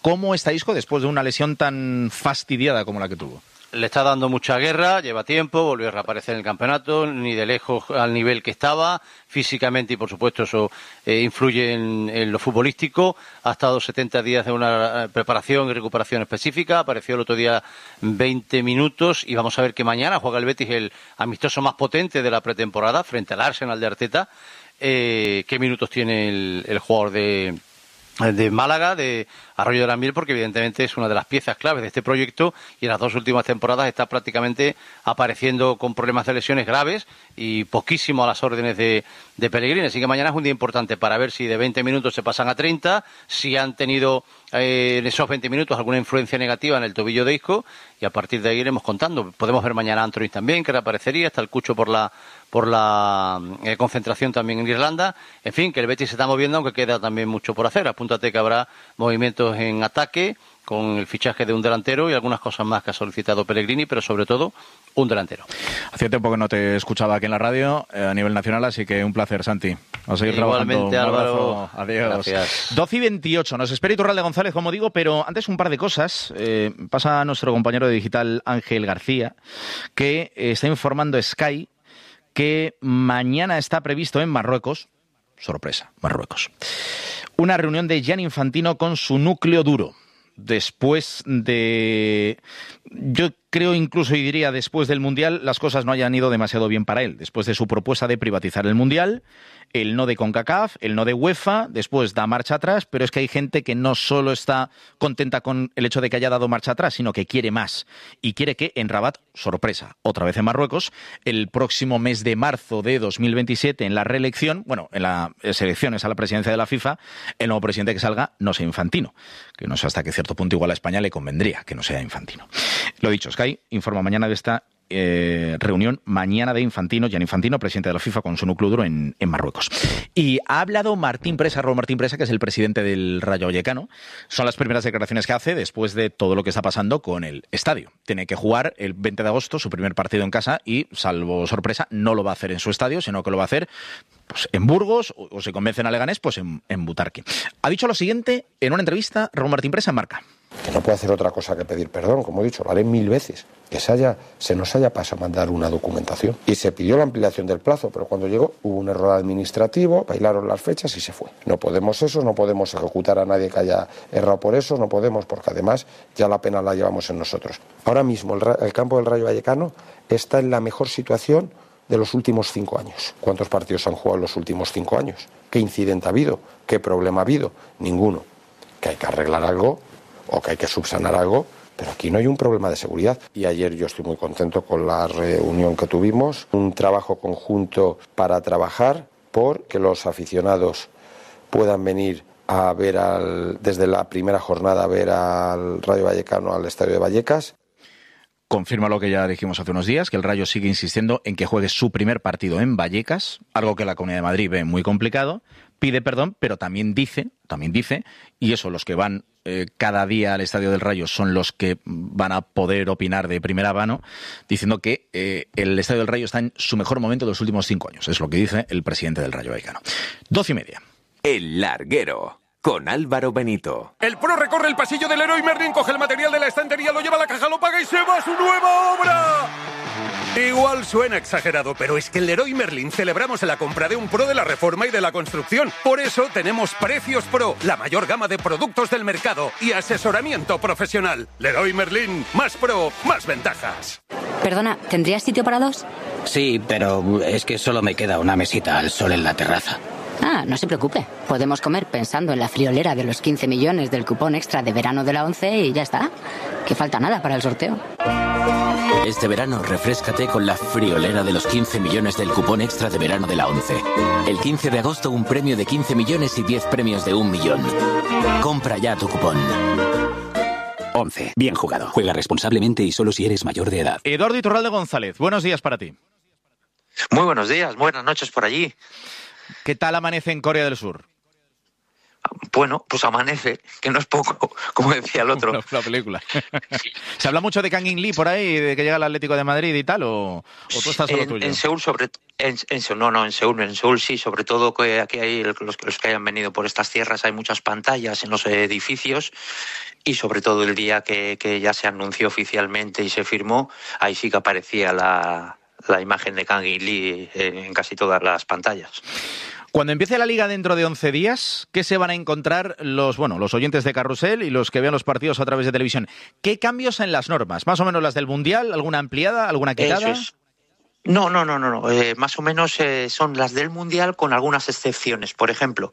¿Cómo está Isco después de una lesión tan fastidiada como la que tuvo? Le está dando mucha guerra, lleva tiempo, volvió a reaparecer en el campeonato, ni de lejos al nivel que estaba, físicamente, y por supuesto eso eh, influye en, en lo futbolístico. Ha estado setenta días de una preparación y recuperación específica, apareció el otro día veinte minutos, y vamos a ver que mañana juega el Betis, el amistoso más potente de la pretemporada, frente al Arsenal de Arteta. Eh, ¿Qué minutos tiene el, el jugador de... de Málaga, de Arroyo de la Miel, porque evidentemente es una de las piezas claves de este proyecto, y en las dos últimas temporadas está prácticamente apareciendo con problemas de lesiones graves y poquísimo a las órdenes de, de Pellegrini. Así que mañana es un día importante para ver si de veinte minutos se pasan a treinta, si han tenido eh, en esos veinte minutos alguna influencia negativa en el tobillo de Isco, y a partir de ahí iremos contando. Podemos ver mañana a Anthony también, que reaparecería, está el Cucho por la por la eh, concentración también en Irlanda. En fin, que el Betis se está moviendo, aunque queda también mucho por hacer. Apúntate que habrá movimientos en ataque, con el fichaje de un delantero y algunas cosas más que ha solicitado Pellegrini, pero sobre todo un delantero. Hacía tiempo que no te escuchaba aquí en la radio eh, a nivel nacional, así que un placer, Santi. Vamos a seguir Igualmente, trabajando. Álvaro. Adiós. Gracias. doce y veintiocho. Nos espera Iturralde González, como digo, pero antes un par de cosas. Eh, pasa a nuestro compañero de digital, Ángel García, que eh, está informando Sky que mañana está previsto en Marruecos, sorpresa, Marruecos, una reunión de Gianni Infantino con su núcleo duro, después de, yo creo incluso y diría después del Mundial, las cosas no hayan ido demasiado bien para él. Después de su propuesta de privatizar el Mundial, el no de CONCACAF, el no de UEFA, después da marcha atrás, pero es que hay gente que no solo está contenta con el hecho de que haya dado marcha atrás, sino que quiere más. Y quiere que en Rabat, sorpresa, otra vez en Marruecos, el próximo mes de marzo de dos mil veintisiete, en la reelección, bueno, en las elecciones a la presidencia de la FIFA, el nuevo presidente que salga no sea Infantino. Que no sé hasta qué cierto punto igual a España le convendría que no sea Infantino. Lo dicho, Sky informa mañana de esta eh, reunión, mañana de Infantino, Gianni Infantino, presidente de la FIFA, con su núcleo duro en, en Marruecos. Y ha hablado Martín Presa, Raúl Martín Presa, que es el presidente del Rayo Vallecano. Son las primeras declaraciones que hace después de todo lo que está pasando con el estadio. Tiene que jugar el veinte de agosto su primer partido en casa y, salvo sorpresa, no lo va a hacer en su estadio, sino que lo va a hacer pues, en Burgos, o, o se convencen a Leganés, pues en, en Butarque. Ha dicho lo siguiente en una entrevista Raúl Martín Presa en Marca. Que no puede hacer otra cosa que pedir perdón, como he dicho, lo haré mil veces. Que se, haya, se nos haya pasado a mandar una documentación. Y se pidió la ampliación del plazo, pero cuando llegó hubo un error administrativo, bailaron las fechas y se fue. No podemos eso, no podemos ejecutar a nadie que haya errado por eso, no podemos, porque además ya la pena la llevamos en nosotros. Ahora mismo el, el campo del Rayo Vallecano está en la mejor situación de los últimos cinco años. ¿Cuántos partidos han jugado en los últimos cinco años? ¿Qué incidente ha habido? ¿Qué problema ha habido? Ninguno. Que hay que arreglar algo o que hay que subsanar algo, pero aquí no hay un problema de seguridad. Y ayer yo estoy muy contento con la reunión que tuvimos, un trabajo conjunto para trabajar por que los aficionados puedan venir a ver al, desde la primera jornada a ver al Rayo Vallecano al Estadio de Vallecas. Confirma lo que ya dijimos hace unos días, que el Rayo sigue insistiendo en que juegue su primer partido en Vallecas, algo que la Comunidad de Madrid ve muy complicado. Pide perdón, pero también dice, también dice, y eso los que van eh, cada día al Estadio del Rayo son los que van a poder opinar de primera mano, diciendo que eh, el Estadio del Rayo está en su mejor momento de los últimos cinco años. Es lo que dice el presidente del Rayo Vallecano. Doce y media. El Larguero, con Álvaro Benito. El pro recorre el pasillo del Leroy Merlin, coge el material de la estantería, lo lleva a la caja, lo paga y se va a su nueva obra. Igual suena exagerado, pero es que en Leroy Merlin celebramos la compra de un pro de la reforma y de la construcción. Por eso tenemos Precios Pro, la mayor gama de productos del mercado y asesoramiento profesional. Leroy Merlin, más pro, más ventajas. Perdona, ¿tendrías sitio para dos? Sí, pero es que solo me queda una mesita al sol en la terraza. Ah, no se preocupe. Podemos comer pensando en la friolera de los quince millones del cupón extra de verano de la once y ya está. Que falta nada para el sorteo. Este verano refréscate con la friolera de los quince millones del cupón extra de verano de la once. El quince de agosto un premio de quince millones y diez premios de un millón. Compra ya tu cupón. once. Bien jugado. Juega responsablemente y solo si eres mayor de edad. Eduardo Iturralde González, buenos días para ti. Muy buenos días, buenas noches por allí. ¿Qué tal amanece en Corea del Sur? Bueno, pues amanece, que no es poco, como decía el otro. La, la película. ¿Se habla mucho de Kang In Lee por ahí, de que llega al Atlético de Madrid y tal, o, o tú estás solo en, tuyo? En Seúl, sobre en, en Seúl, no, no, en Seúl, en Seúl sí, sobre todo que aquí hay los, los que hayan venido por estas tierras, hay muchas pantallas en los edificios, y sobre todo el día que, que ya se anunció oficialmente y se firmó, ahí sí que aparecía la, la imagen de Kang In Lee en casi todas las pantallas. Cuando empiece la Liga dentro de once días, ¿qué se van a encontrar los, bueno, los oyentes de Carrusel y los que vean los partidos a través de televisión? ¿Qué cambios en las normas? ¿Más o menos las del Mundial? ¿Alguna ampliada? ¿Alguna quitada? Eso es. No, no, no, no, no. Eh, más o menos eh, son las del Mundial con algunas excepciones. Por ejemplo,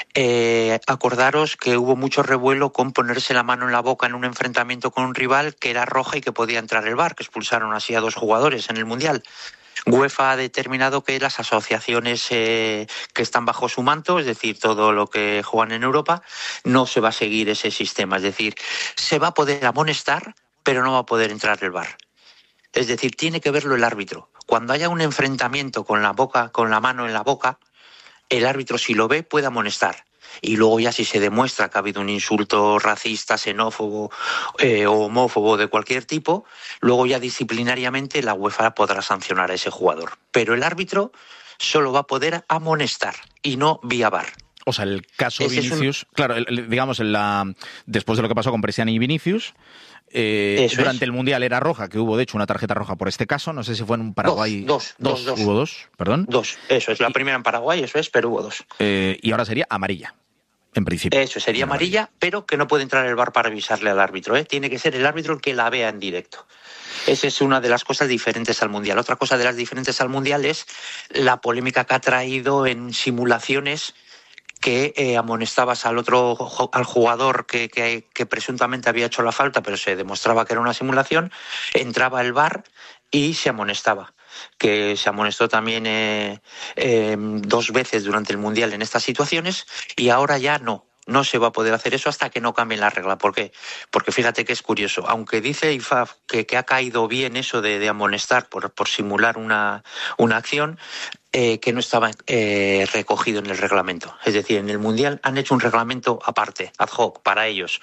eh, acordaros que hubo mucho revuelo con ponerse la mano en la boca en un enfrentamiento con un rival que era roja y que podía entrar el V A R, que expulsaron así a dos jugadores en el Mundial. UEFA ha determinado que las asociaciones eh, que están bajo su manto, es decir, todo lo que juegan en Europa, no se va a seguir ese sistema. Es decir, se va a poder amonestar, pero no va a poder entrar el V A R. Es decir, tiene que verlo el árbitro. Cuando haya un enfrentamiento con la boca, con la mano en la boca, el árbitro, si lo ve, puede amonestar. Y luego ya si se demuestra que ha habido un insulto racista, xenófobo eh, o homófobo de cualquier tipo, luego ya disciplinariamente la UEFA podrá sancionar a ese jugador. Pero el árbitro solo va a poder amonestar y no vía V A R. O sea, el caso Ese Vinicius, es un... claro, el, el, digamos, en la, después de lo que pasó con Presiani y Vinicius, eh, durante es. el Mundial era roja, que hubo de hecho una tarjeta roja por este caso, no sé si fue en un Paraguay. Dos, dos, dos, dos. Hubo dos, perdón. Dos, eso es, la primera en Paraguay, eso es, pero hubo dos. Eh, y ahora sería amarilla. En principio. Eso, sería amarilla, pero que no puede entrar el V A R para avisarle al árbitro, ¿eh? Tiene que ser el árbitro el que la vea en directo. Esa es una de las cosas diferentes al Mundial. Otra cosa de las diferentes al Mundial es la polémica que ha traído en simulaciones que eh, amonestabas al otro al jugador que, que, que presuntamente había hecho la falta, pero se demostraba que era una simulación, entraba el V A R y se amonestaba. Que se amonestó también eh, eh, dos veces durante el Mundial en estas situaciones, y ahora ya no, no se va a poder hacer eso hasta que no cambien la regla. ¿Por qué? Porque fíjate que es curioso, aunque dice I F A F que, que ha caído bien eso de, de amonestar por, por simular una, una acción, eh, que no estaba eh, recogido en el reglamento. Es decir, en el Mundial han hecho un reglamento aparte, ad hoc, para ellos.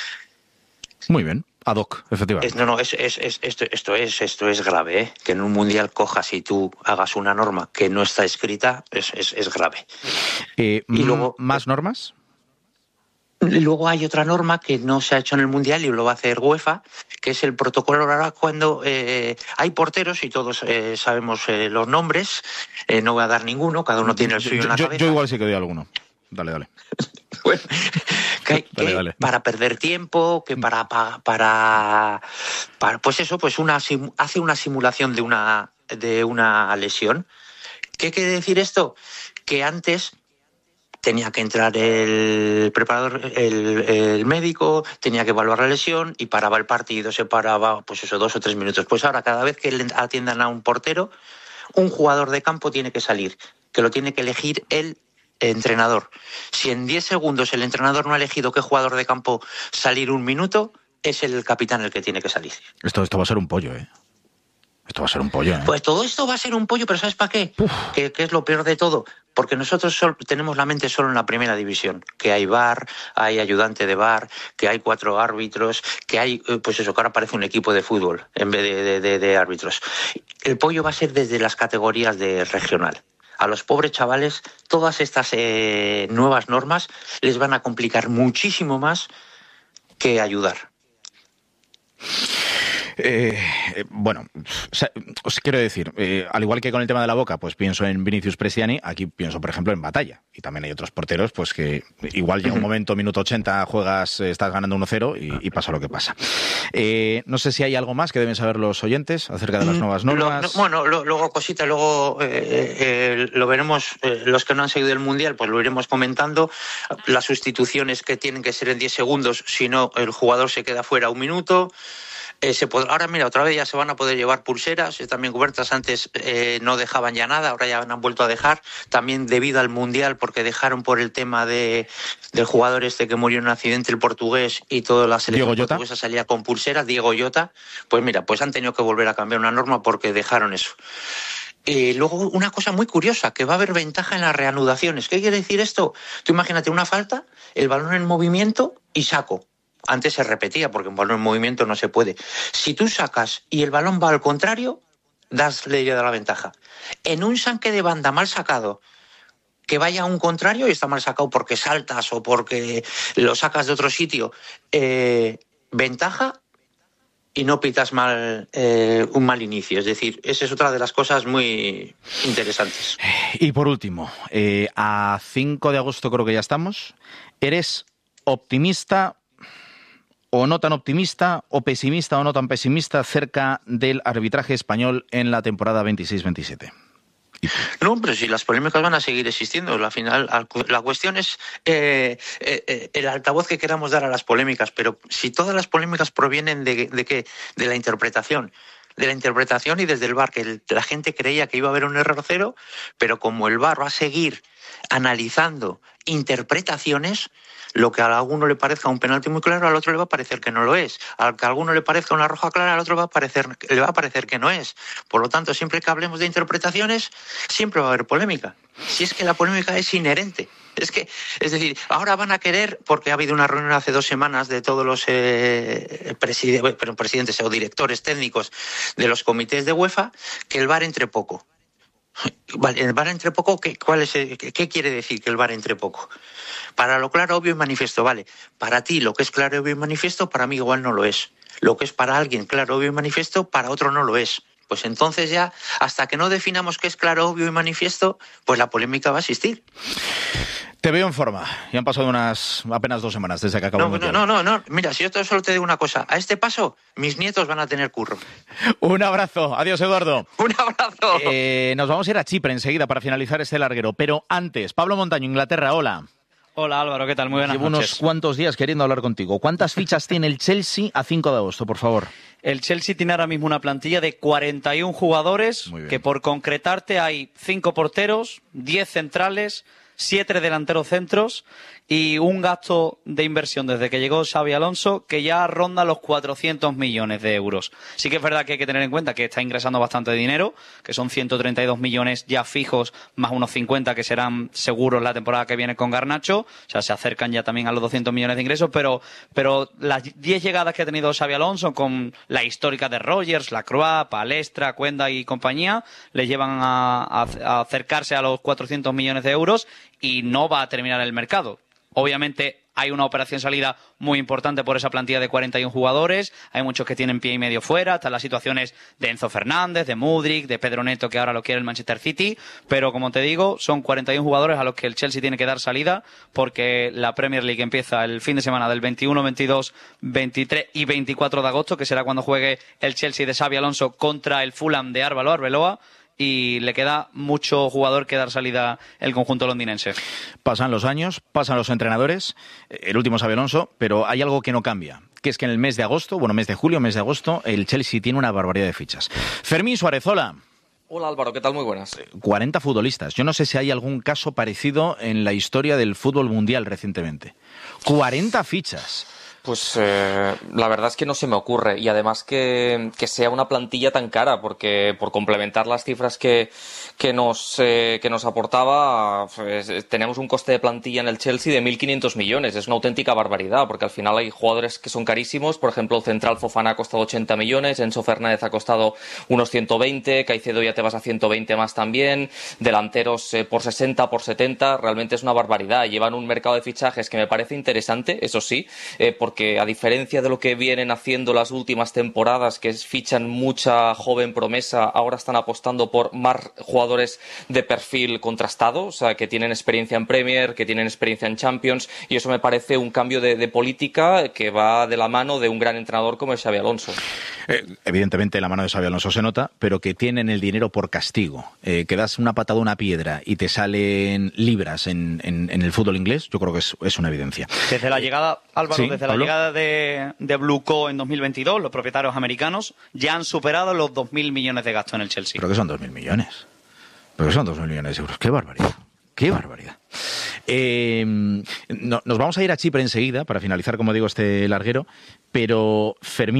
Muy bien. Ad hoc, efectivamente. Es, no, no, es, es, es, esto, esto, es, esto es grave, ¿eh? Que en un Mundial cojas y tú hagas una norma que no está escrita, es, es, es grave. Eh, y luego, ¿más normas? Luego hay otra norma que no se ha hecho en el Mundial y lo va a hacer UEFA, que es el protocolo ahora cuando eh, hay porteros y todos eh, sabemos eh, los nombres, eh, no voy a dar ninguno, cada uno tiene el suyo yo, en la yo, cabeza. Yo igual sí que doy alguno. Dale, dale. Bueno, que, hay, dale, que dale. para perder tiempo, que para, para, para, para pues eso, pues una hace una simulación de una de una lesión. ¿Qué quiere decir esto? Que antes tenía que entrar el preparador, el, el médico, tenía que evaluar la lesión y paraba el partido, se paraba, pues eso, dos o tres minutos. Pues ahora, cada vez que le atiendan a un portero, un jugador de campo tiene que salir, que lo tiene que elegir el entrenador. Si en diez segundos el entrenador no ha elegido qué jugador de campo salir un minuto, es el capitán el que tiene que salir. Esto, esto va a ser un pollo, ¿eh? Esto va a ser un pollo, ¿eh? Pues todo esto va a ser un pollo, pero ¿sabes para qué? ¿Qué, qué es lo peor de todo? Porque nosotros sol, tenemos la mente solo en la primera división, que hay V A R, hay ayudante de V A R, que hay cuatro árbitros, que hay, pues eso, que ahora parece un equipo de fútbol en vez de, de, de, de árbitros. El pollo va a ser desde las categorías de regional. A los pobres chavales, todas estas eh, nuevas normas les van a complicar muchísimo más que ayudar. Eh, eh, bueno, o sea, os quiero decir, eh, al igual que con el tema de la boca, pues pienso en Vinicius Presiani, aquí pienso, por ejemplo, en Batalla. Y también hay otros porteros, pues que igual llega un momento, minuto ochenta, juegas, estás ganando uno cero y, y pasa lo que pasa. Eh, no sé si hay algo más que deben saber los oyentes acerca de las nuevas normas. Lo, no, bueno, lo, luego cosita, luego eh, eh, lo veremos, eh, los que no han seguido el Mundial, pues lo iremos comentando. Las sustituciones que tienen que ser en diez segundos, si no el jugador se queda fuera un minuto. Eh, se podrá, ahora mira, otra vez ya se van a poder llevar pulseras, eh, también cubiertas. Antes eh, no dejaban ya nada, ahora ya han vuelto a dejar, también debido al Mundial, porque dejaron por el tema de del jugador este que murió en un accidente, el portugués, y toda la selección portuguesa salía con pulseras, Diego Llota. Pues mira, pues han tenido que volver a cambiar una norma porque dejaron eso. Eh, luego, una cosa muy curiosa, que va a haber ventaja en las reanudaciones. ¿Qué quiere decir esto? Tú imagínate una falta, el balón en movimiento y saco. Antes se repetía, porque un balón en movimiento no se puede. Si tú sacas y el balón va al contrario, das ley de la ventaja. En un saque de banda mal sacado, que vaya a un contrario y está mal sacado porque saltas o porque lo sacas de otro sitio, eh, ventaja y no pitas mal eh, un mal inicio. Es decir, esa es otra de las cosas muy interesantes. Y por último, eh, a cinco de agosto creo que ya estamos. ¿Eres optimista o no tan optimista, o pesimista o no tan pesimista acerca del arbitraje español en la temporada veintiséis veintisiete? No, pero si las polémicas van a seguir existiendo. La, final, la cuestión es eh, eh, el altavoz que queramos dar a las polémicas, pero si todas las polémicas provienen de, de, ¿qué? De la interpretación, de la interpretación y desde el V A R, que el, la gente creía que iba a haber un error cero, pero como el V A R va a seguir analizando interpretaciones, lo que a alguno le parezca un penalti muy claro, al otro le va a parecer que no lo es. Al que a alguno le parezca una roja clara, al otro va a parecer, le va a parecer que no es. Por lo tanto, siempre que hablemos de interpretaciones, siempre va a haber polémica. Si es que la polémica es inherente. Es que, es decir, ahora van a querer, porque ha habido una reunión hace dos semanas de todos los eh, preside, pero presidentes o directores técnicos de los comités de UEFA, que el V A R entre poco. Vale, el V A R entre poco, ¿qué, cuál es el, qué quiere decir que el V A R entre poco? Para lo claro, obvio y manifiesto, vale. Para ti lo que es claro, obvio y manifiesto, para mí igual no lo es. Lo que es para alguien claro, obvio y manifiesto, para otro no lo es. Pues entonces ya, hasta que no definamos qué es claro, obvio y manifiesto, pues la polémica va a existir. Te veo en forma. Ya han pasado unas apenas dos semanas desde que acabó no, el Mundial. No, no, no, no. Mira, si yo solo te digo una cosa. A este paso, mis nietos van a tener curro. Un abrazo. Adiós, Eduardo. Un abrazo. Eh, nos vamos a ir a Chipre enseguida para finalizar este larguero. Pero antes, Pablo Montaño, Inglaterra, hola. Hola Álvaro, ¿qué tal? Muy buenas Llevo noches. unos cuantos días queriendo hablar contigo. ¿Cuántas fichas tiene el Chelsea a cinco de agosto, por favor? El Chelsea tiene ahora mismo una plantilla de cuarenta y un jugadores, que por concretarte hay cinco porteros, diez centrales, siete delanteros centros y un gasto de inversión desde que llegó Xabi Alonso que ya ronda los cuatrocientos millones de euros. Sí que es verdad que hay que tener en cuenta que está ingresando bastante dinero, que son ciento treinta y dos millones ya fijos, más unos cincuenta que serán seguros la temporada que viene con Garnacho, o sea, se acercan ya también a los doscientos millones de ingresos, pero, pero las diez llegadas que ha tenido Xabi Alonso con la histórica de Rogers, Lacroix, Palestra, Cuenda y compañía, le llevan a, a, a acercarse a los cuatrocientos millones de euros y no va a terminar el mercado. Obviamente hay una operación salida muy importante por esa plantilla de cuarenta y un jugadores, hay muchos que tienen pie y medio fuera, están las situaciones de Enzo Fernández, de Mudryk, de Pedro Neto que ahora lo quiere el Manchester City, pero como te digo, son cuarenta y un jugadores a los que el Chelsea tiene que dar salida porque la Premier League empieza el fin de semana del veintiuno, veintidós, veintitrés y veinticuatro de agosto, que será cuando juegue el Chelsea de Xabi Alonso contra el Fulham de Árvalo Arbeloa. Y le queda mucho jugador que dar salida el conjunto londinense. Pasan los años, pasan los entrenadores, el último es Xabi Alonso, pero hay algo que no cambia, que es que en el mes de agosto, bueno, mes de julio, mes de agosto, el Chelsea tiene una barbaridad de fichas. Fermín Suárez, hola. Hola Álvaro, ¿qué tal? Muy buenas. cuarenta futbolistas. Yo no sé si hay algún caso parecido en la historia del fútbol mundial recientemente. cuarenta fichas. Pues eh, la verdad es que no se me ocurre y además que, que sea una plantilla tan cara porque por complementar las cifras que, que, nos, eh, que nos aportaba pues, tenemos un coste de plantilla en el Chelsea de mil quinientos millones. Es una auténtica barbaridad porque al final hay jugadores que son carísimos. Por ejemplo, el central Fofana ha costado ochenta millones, Enzo Fernández ha costado unos ciento veinte, Caicedo ya te vas a ciento veinte más también, delanteros eh, por sesenta, por setenta. Realmente es una barbaridad. Llevan un mercado de fichajes que me parece interesante, eso sí, eh, porque porque a diferencia de lo que vienen haciendo las últimas temporadas, que fichan mucha joven promesa, ahora están apostando por más jugadores de perfil contrastado, o sea, que tienen experiencia en Premier, que tienen experiencia en Champions, y eso me parece un cambio de, de política que va de la mano de un gran entrenador como es Xabi Alonso. Eh, evidentemente la mano de Xabi Alonso se nota, pero que tienen el dinero por castigo. Eh, que das una patada a una piedra y te salen libras en, en, en el fútbol inglés, yo creo que es, es una evidencia. Desde la llegada, Álvaro, Sí, desde Pablo. la llegada de, de Blue Co en dos mil veintidós, los propietarios americanos ya han superado los dos mil millones de gasto en el Chelsea. Pero que son dos mil millones. Pero que son dos mil millones de euros. ¡Qué barbaridad! ¡Qué barbaridad! Eh, no, nos vamos a ir a Chipre enseguida para finalizar, como digo, este larguero. Pero, Fermín,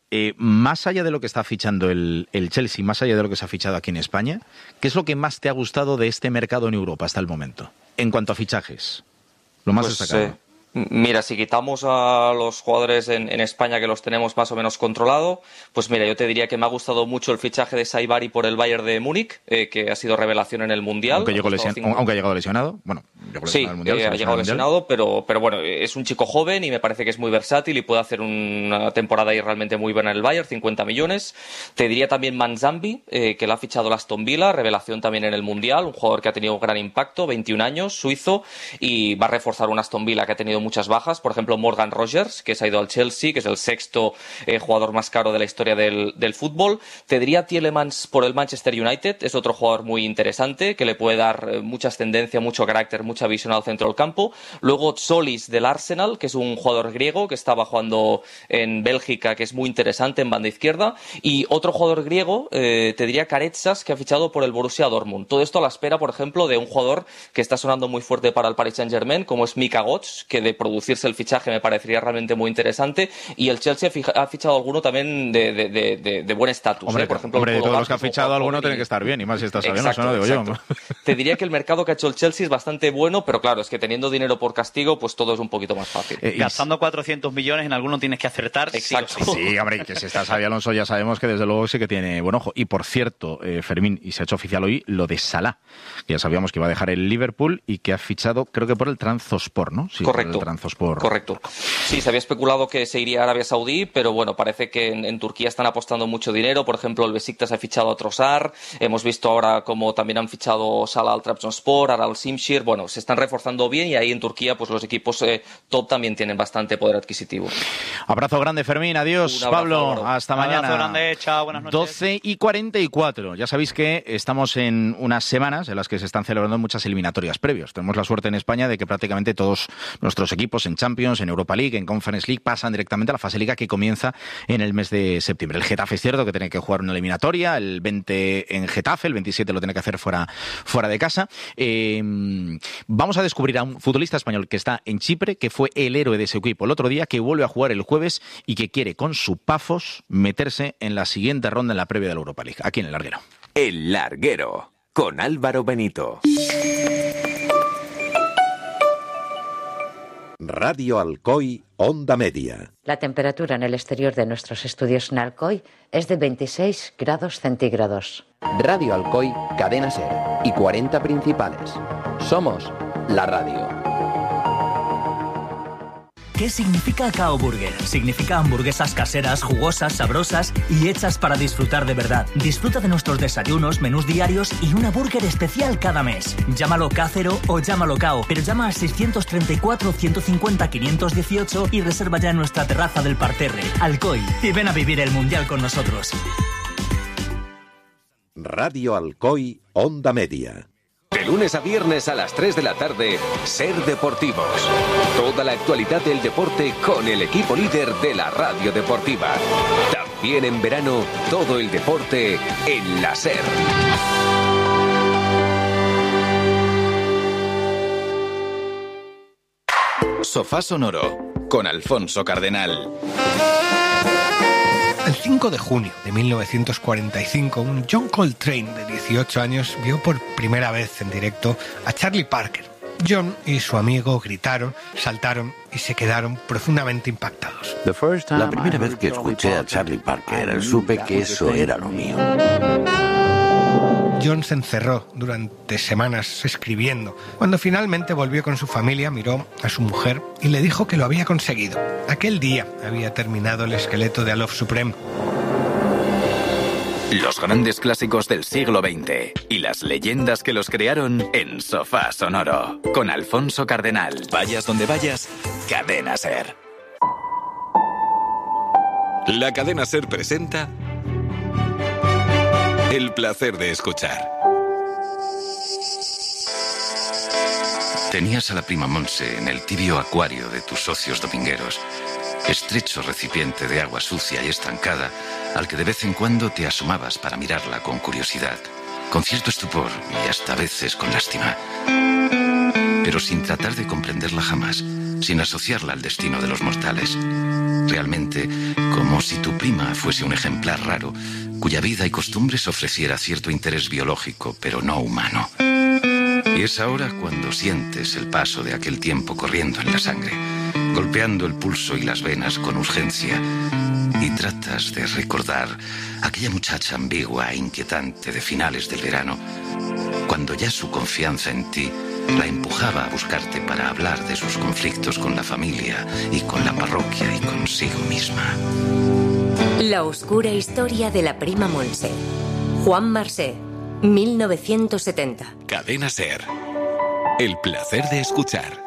eh, más allá de lo que está fichando el, el Chelsea, más allá de lo que se ha fichado aquí en España, ¿qué es lo que más te ha gustado de este mercado en Europa hasta el momento? En cuanto a fichajes, lo más pues, destacado. Eh... Mira, si quitamos a los jugadores en, en España que los tenemos más o menos controlado, pues mira, yo te diría que me ha gustado mucho el fichaje de Saibari por el Bayern de Múnich, eh, que ha sido revelación en el Mundial. Aunque, llegó lesion... cinco... aunque ha llegado lesionado, bueno, llegó sí, lesionado el mundial, eh, ha llegado lesionado, pero, pero bueno, es un chico joven y me parece que es muy versátil y puede hacer una temporada ahí realmente muy buena en el Bayern, cincuenta millones. Te diría también Manzambi, eh, que la ha fichado el Aston Villa, revelación también en el Mundial, un jugador que ha tenido un gran impacto, veintiún años, suizo, y va a reforzar un Aston Villa que ha tenido muchas bajas, por ejemplo Morgan Rogers, que se ha ido al Chelsea, que es el sexto eh, jugador más caro de la historia del, del fútbol. Te diría Tielemans por el Manchester United, es otro jugador muy interesante, que le puede dar eh, muchas tendencias, mucho carácter, mucha visión al centro del campo. Luego Tsolis del Arsenal, que es un jugador griego que estaba jugando en Bélgica, que es muy interesante en banda izquierda. Y otro jugador griego, eh, te diría Caretsas, que ha fichado por el Borussia Dortmund. Todo esto a la espera, por ejemplo, de un jugador que está sonando muy fuerte para el Paris Saint-Germain, como es Mika Götze, que de producirse el fichaje me parecería realmente muy interesante, y el Chelsea ha fichado alguno también de, de, de, de, de buen estatus. Hombre, ¿eh? Por ejemplo, hombre de todos Garza, los que ha fichado alguno y... tiene que estar bien, y más si está sabiendo, eso no digo yo. Te diría que el mercado que ha hecho el Chelsea es bastante bueno, pero claro, es que teniendo dinero por castigo, pues todo es un poquito más fácil. Eh, Gastando cuatrocientos millones en alguno tienes que acertar. Exacto. Sí, sí. sí, hombre, que si está Xabi Alonso ya sabemos que desde luego sí que tiene buen ojo. Y por cierto, eh, Fermín, y se ha hecho oficial hoy lo de Salah, que ya sabíamos que iba a dejar el Liverpool y que ha fichado, creo que por el Trabzonspor, ¿no? Sí, correcto. Por el Trabzonspor. Correcto. Sí, se había especulado que se iría a Arabia Saudí, pero bueno, parece que en, en Turquía están apostando mucho dinero. Por ejemplo, el Besiktas ha fichado a Trossard. Hemos visto ahora como también han fichado Salah al Trabzonspor, ahora al Şimşehir. Bueno, se están reforzando bien y ahí en Turquía pues los equipos eh, top también tienen bastante poder adquisitivo. Abrazo grande, Fermín. Adiós, abrazo, Pablo. bro. Hasta Un mañana. abrazo grande. Chao, buenas noches. doce y cuarenta y cuatro. Ya sabéis que estamos en unas semanas en las que se están celebrando muchas eliminatorias previos. Tenemos la suerte en España de que prácticamente todos nuestros equipos en Champions, en Europa League, en Conference League pasan directamente a la fase Liga, que comienza en el mes de septiembre. El Getafe es cierto que tiene que jugar una eliminatoria, el veinte en Getafe, el veintisiete lo tiene que hacer fuera, fuera de casa. Eh, vamos a descubrir a un futbolista español que está en Chipre, que fue el héroe de ese equipo el otro día, que vuelve a jugar el jueves y que quiere con su Pafos meterse en la siguiente ronda en la previa de la Europa League, aquí en El Larguero. El Larguero, con Álvaro Benito. Radio Alcoy, Onda Media. La temperatura en el exterior de nuestros estudios en Alcoy es de veintiséis grados centígrados. Radio Alcoy, Cadena SER y cuarenta principales. Somos la radio. ¿Qué significa Cao Burger? Significa hamburguesas caseras, jugosas, sabrosas y hechas para disfrutar de verdad. Disfruta de nuestros desayunos, menús diarios y una burger especial cada mes. Llámalo Cácero o llámalo Cao, pero llama al seiscientos treinta y cuatro, ciento cincuenta, quinientos dieciocho y reserva ya en nuestra terraza del Parterre, Alcoy, y ven a vivir el Mundial con nosotros. Radio Alcoy, Onda Media. De lunes a viernes a las tres de la tarde, Ser Deportivos. Toda la actualidad del deporte con el equipo líder de la radio deportiva. También en verano, todo el deporte en la SER. Sofá Sonoro, con Alfonso Cardenal. El cinco de junio de mil novecientos cuarenta y cinco, un John Coltrane de dieciocho años vio por primera vez en directo a Charlie Parker. John y su amigo gritaron, saltaron y se quedaron profundamente impactados. La primera vez que escuché a Charlie Parker, supe que eso era lo mío. John se encerró durante semanas escribiendo. Cuando finalmente volvió con su familia, miró a su mujer y le dijo que lo había conseguido. Aquel día había terminado el esqueleto de A Love Supreme. Los grandes clásicos del siglo veinte y las leyendas que los crearon en Sofá Sonoro, con Alfonso Cardenal. Vayas donde vayas, Cadena SER. La Cadena SER presenta El placer de escuchar. Tenías a la prima Monse en el tibio acuario de tus socios domingueros, estrecho recipiente de agua sucia y estancada al que de vez en cuando te asomabas para mirarla con curiosidad, con cierto estupor y hasta a veces con lástima, pero sin tratar de comprenderla jamás, sin asociarla al destino de los mortales. realmente como si tu prima fuese un ejemplar raro, cuya vida y costumbres ofreciera cierto interés biológico, pero no humano. Y es ahora cuando sientes el paso de aquel tiempo corriendo en la sangre, golpeando el pulso y las venas con urgencia, y tratas de recordar aquella muchacha ambigua e inquietante de finales del verano, cuando ya su confianza en ti la empujaba a buscarte para hablar de sus conflictos con la familia y con la parroquia y consigo misma. La oscura historia de la prima Montse. Juan Marsé, mil novecientos setenta. Cadena SER. El placer de escuchar.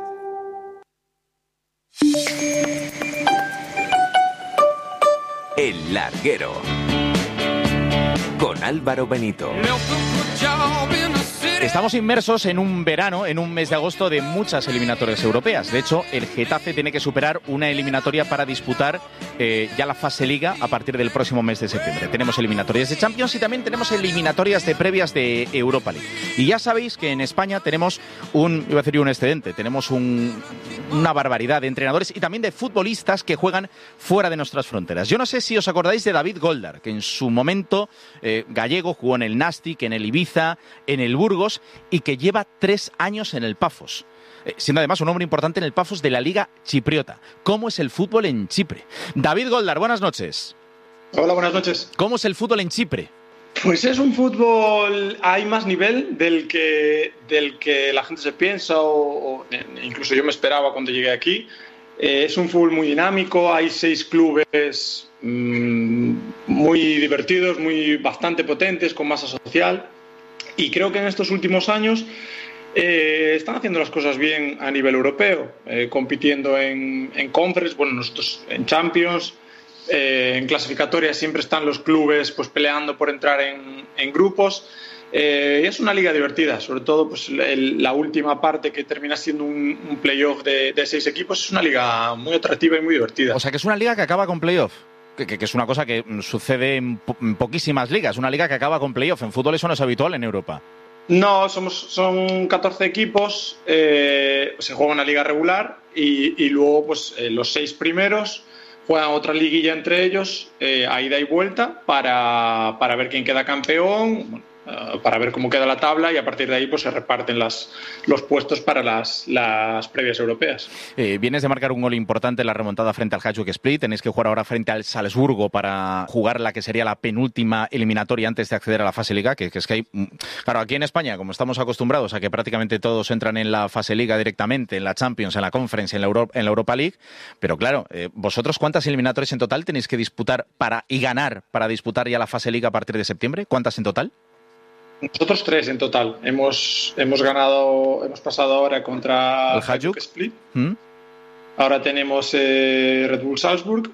El Larguero. Con Álvaro Benito. Estamos inmersos en un verano, en un mes de agosto de muchas eliminatorias europeas. De hecho, el Getafe tiene que superar una eliminatoria para disputar eh, ya la fase Liga a partir del próximo mes de septiembre. Tenemos eliminatorias de Champions y también tenemos eliminatorias de previas de Europa League. Y ya sabéis que en España tenemos un, iba a decir un excedente, tenemos un, una barbaridad de entrenadores y también de futbolistas que juegan fuera de nuestras fronteras. Yo no sé si os acordáis de David Goldar, que en su momento eh, gallego jugó en el Nástic, en el Ibiza, en el Burgos, y que lleva tres años en el Pafos, eh, siendo además un hombre importante en el Pafos de la Liga Chipriota. ¿Cómo es el fútbol en Chipre? David Goldar, buenas noches. Hola, buenas noches. ¿Cómo es el fútbol en Chipre? Pues es un fútbol, hay más nivel del que, del que la gente se piensa, o, o incluso yo me esperaba cuando llegué aquí. Eh, es un fútbol muy dinámico, hay seis clubes mmm, muy divertidos, muy bastante potentes, con masa social. Y creo que en estos últimos años eh, están haciendo las cosas bien a nivel europeo, eh, compitiendo en, en Conference, bueno, nosotros en Champions, eh, en clasificatorias siempre están los clubes pues peleando por entrar en, en grupos. Eh, y es una liga divertida, sobre todo pues el, la última parte, que termina siendo un, un playoff de, de seis equipos, es una liga muy atractiva y muy divertida. O sea, que es una liga que acaba con playoff. Que, que, que es una cosa que sucede en, po en poquísimas ligas, una liga que acaba con playoff. En fútbol eso no es habitual en Europa. No, somos, son catorce equipos, eh, se juega una liga regular y, y luego pues eh, los seis primeros juegan otra liguilla entre ellos, eh, a ida y vuelta, para, para ver quién queda campeón, bueno, uh, para ver cómo queda la tabla, y a partir de ahí pues se reparten las, los puestos para las, las previas europeas. Eh, vienes de marcar un gol importante en la remontada frente al Hajduk Split, tenéis que jugar ahora frente al Salzburgo para jugar la que sería la penúltima eliminatoria antes de acceder a la fase Liga, que, que es que hay... Claro, aquí en España, como estamos acostumbrados a que prácticamente todos entran en la fase Liga directamente, en la Champions, en la Conference, en la, Euro, en la Europa League, pero claro, eh, vosotros, ¿cuántas eliminatorias en total tenéis que disputar para y ganar para disputar ya la fase Liga a partir de septiembre? ¿Cuántas en total? Nosotros tres en total. Hemos, hemos ganado, hemos pasado ahora contra el Hajduk Split. ¿Mm? Ahora tenemos eh, Red Bull Salzburg,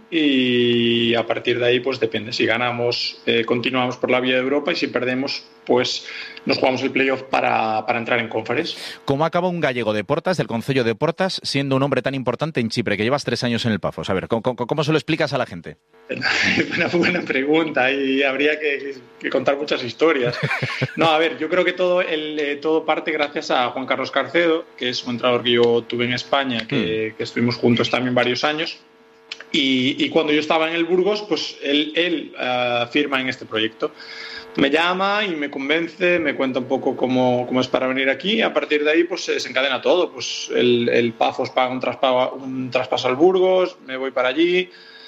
y a partir de ahí pues depende. Si ganamos, eh, continuamos por la vía de Europa, y si perdemos, pues nos jugamos el playoff para, para entrar en Conference. ¿Cómo acaba un gallego de Portas, del concello de Portas, siendo un hombre tan importante en Chipre, que llevas tres años en el Pafos? A ver, ¿cómo, cómo, cómo se lo explicas a la gente? Una buena pregunta, y habría que, que contar muchas historias. No, a ver, yo creo que todo, el, eh, todo parte gracias a Juan Carlos Carcedo, que es un entrenador que yo tuve en España, que, mm. que estuvimos juntos también varios años. Y, y cuando yo estaba en el Burgos, pues él, él uh, firma en este proyecto. Me llama y me convence, me cuenta un poco cómo, cómo es para venir aquí, y a partir de ahí pues se desencadena todo. Pues el, el Pafos paga un traspaso, un traspaso al Burgos, me voy para allí,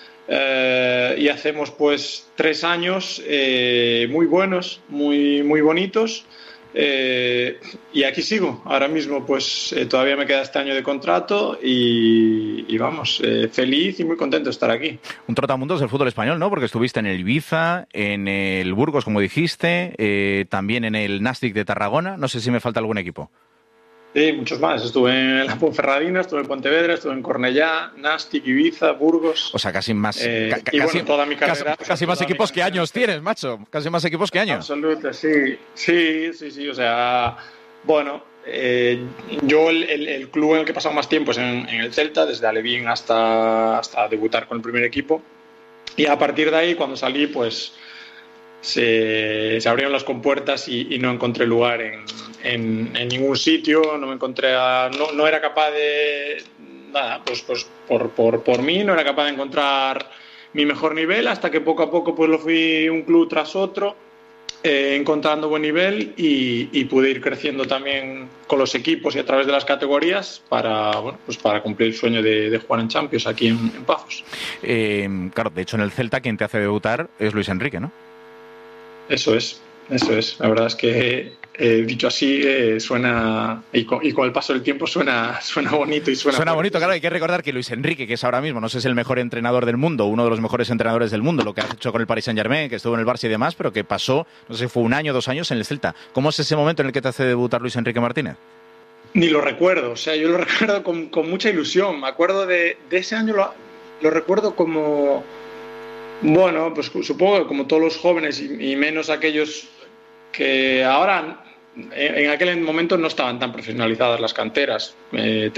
eh, y hacemos pues tres años eh, muy buenos, muy, muy bonitos. Eh, y aquí sigo, ahora mismo pues eh, todavía me queda este año de contrato, y, y vamos, eh, feliz y muy contento de estar aquí. Un trotamundos del fútbol español, ¿no? Porque estuviste en el Ibiza, en el Burgos, como dijiste, eh, también en el Nástic de Tarragona. No sé si me falta algún equipo. Sí, muchos más. Estuve en la Ponferradina, estuve en Pontevedra, estuve en Cornellá, Nástic, Ibiza, Burgos. O sea, casi más. Eh, ca y casi, bueno, toda mi carrera. Casi, casi más equipos que años tienes, macho. Casi más equipos que años. Absoluto, sí. Sí, sí, sí. O sea, bueno, eh, yo el, el, el club en el que he pasado más tiempo es en, en el Celta, desde Alevín hasta, hasta debutar con el primer equipo. Y a partir de ahí, cuando salí, pues se, se abrieron las compuertas y, y no encontré lugar en, en, en ningún sitio. No me encontré a, no, no era capaz de, nada, pues, pues por, por, por mí no era capaz de encontrar mi mejor nivel, hasta que poco a poco pues lo fui un club tras otro, eh, encontrando buen nivel y, y pude ir creciendo también con los equipos y a través de las categorías para, bueno, pues para cumplir el sueño de, de jugar en Champions aquí en, en Pazos. Eh, claro, de hecho en el Celta quien te hace debutar es Luis Enrique, ¿no? Eso es, eso es. La verdad es que eh, dicho así eh, suena, y con, y con el paso del tiempo suena, suena bonito y suena... Suena bonito, claro. Hay que recordar que Luis Enrique, que es ahora mismo, no sé si es el mejor entrenador del mundo, uno de los mejores entrenadores del mundo, lo que ha hecho con el Paris Saint-Germain, que estuvo en el Barça y demás, pero que pasó, no sé si fue un año, dos años en el Celta. ¿Cómo es ese momento en el que te hace debutar Luis Enrique Martínez? Ni lo recuerdo, o sea, yo lo recuerdo con, con mucha ilusión. Me acuerdo de, de ese año, lo, lo recuerdo como... Bueno, pues supongo que como todos los jóvenes y, y menos aquellos que ahora... En aquel momento no estaban tan profesionalizadas las canteras. Eh,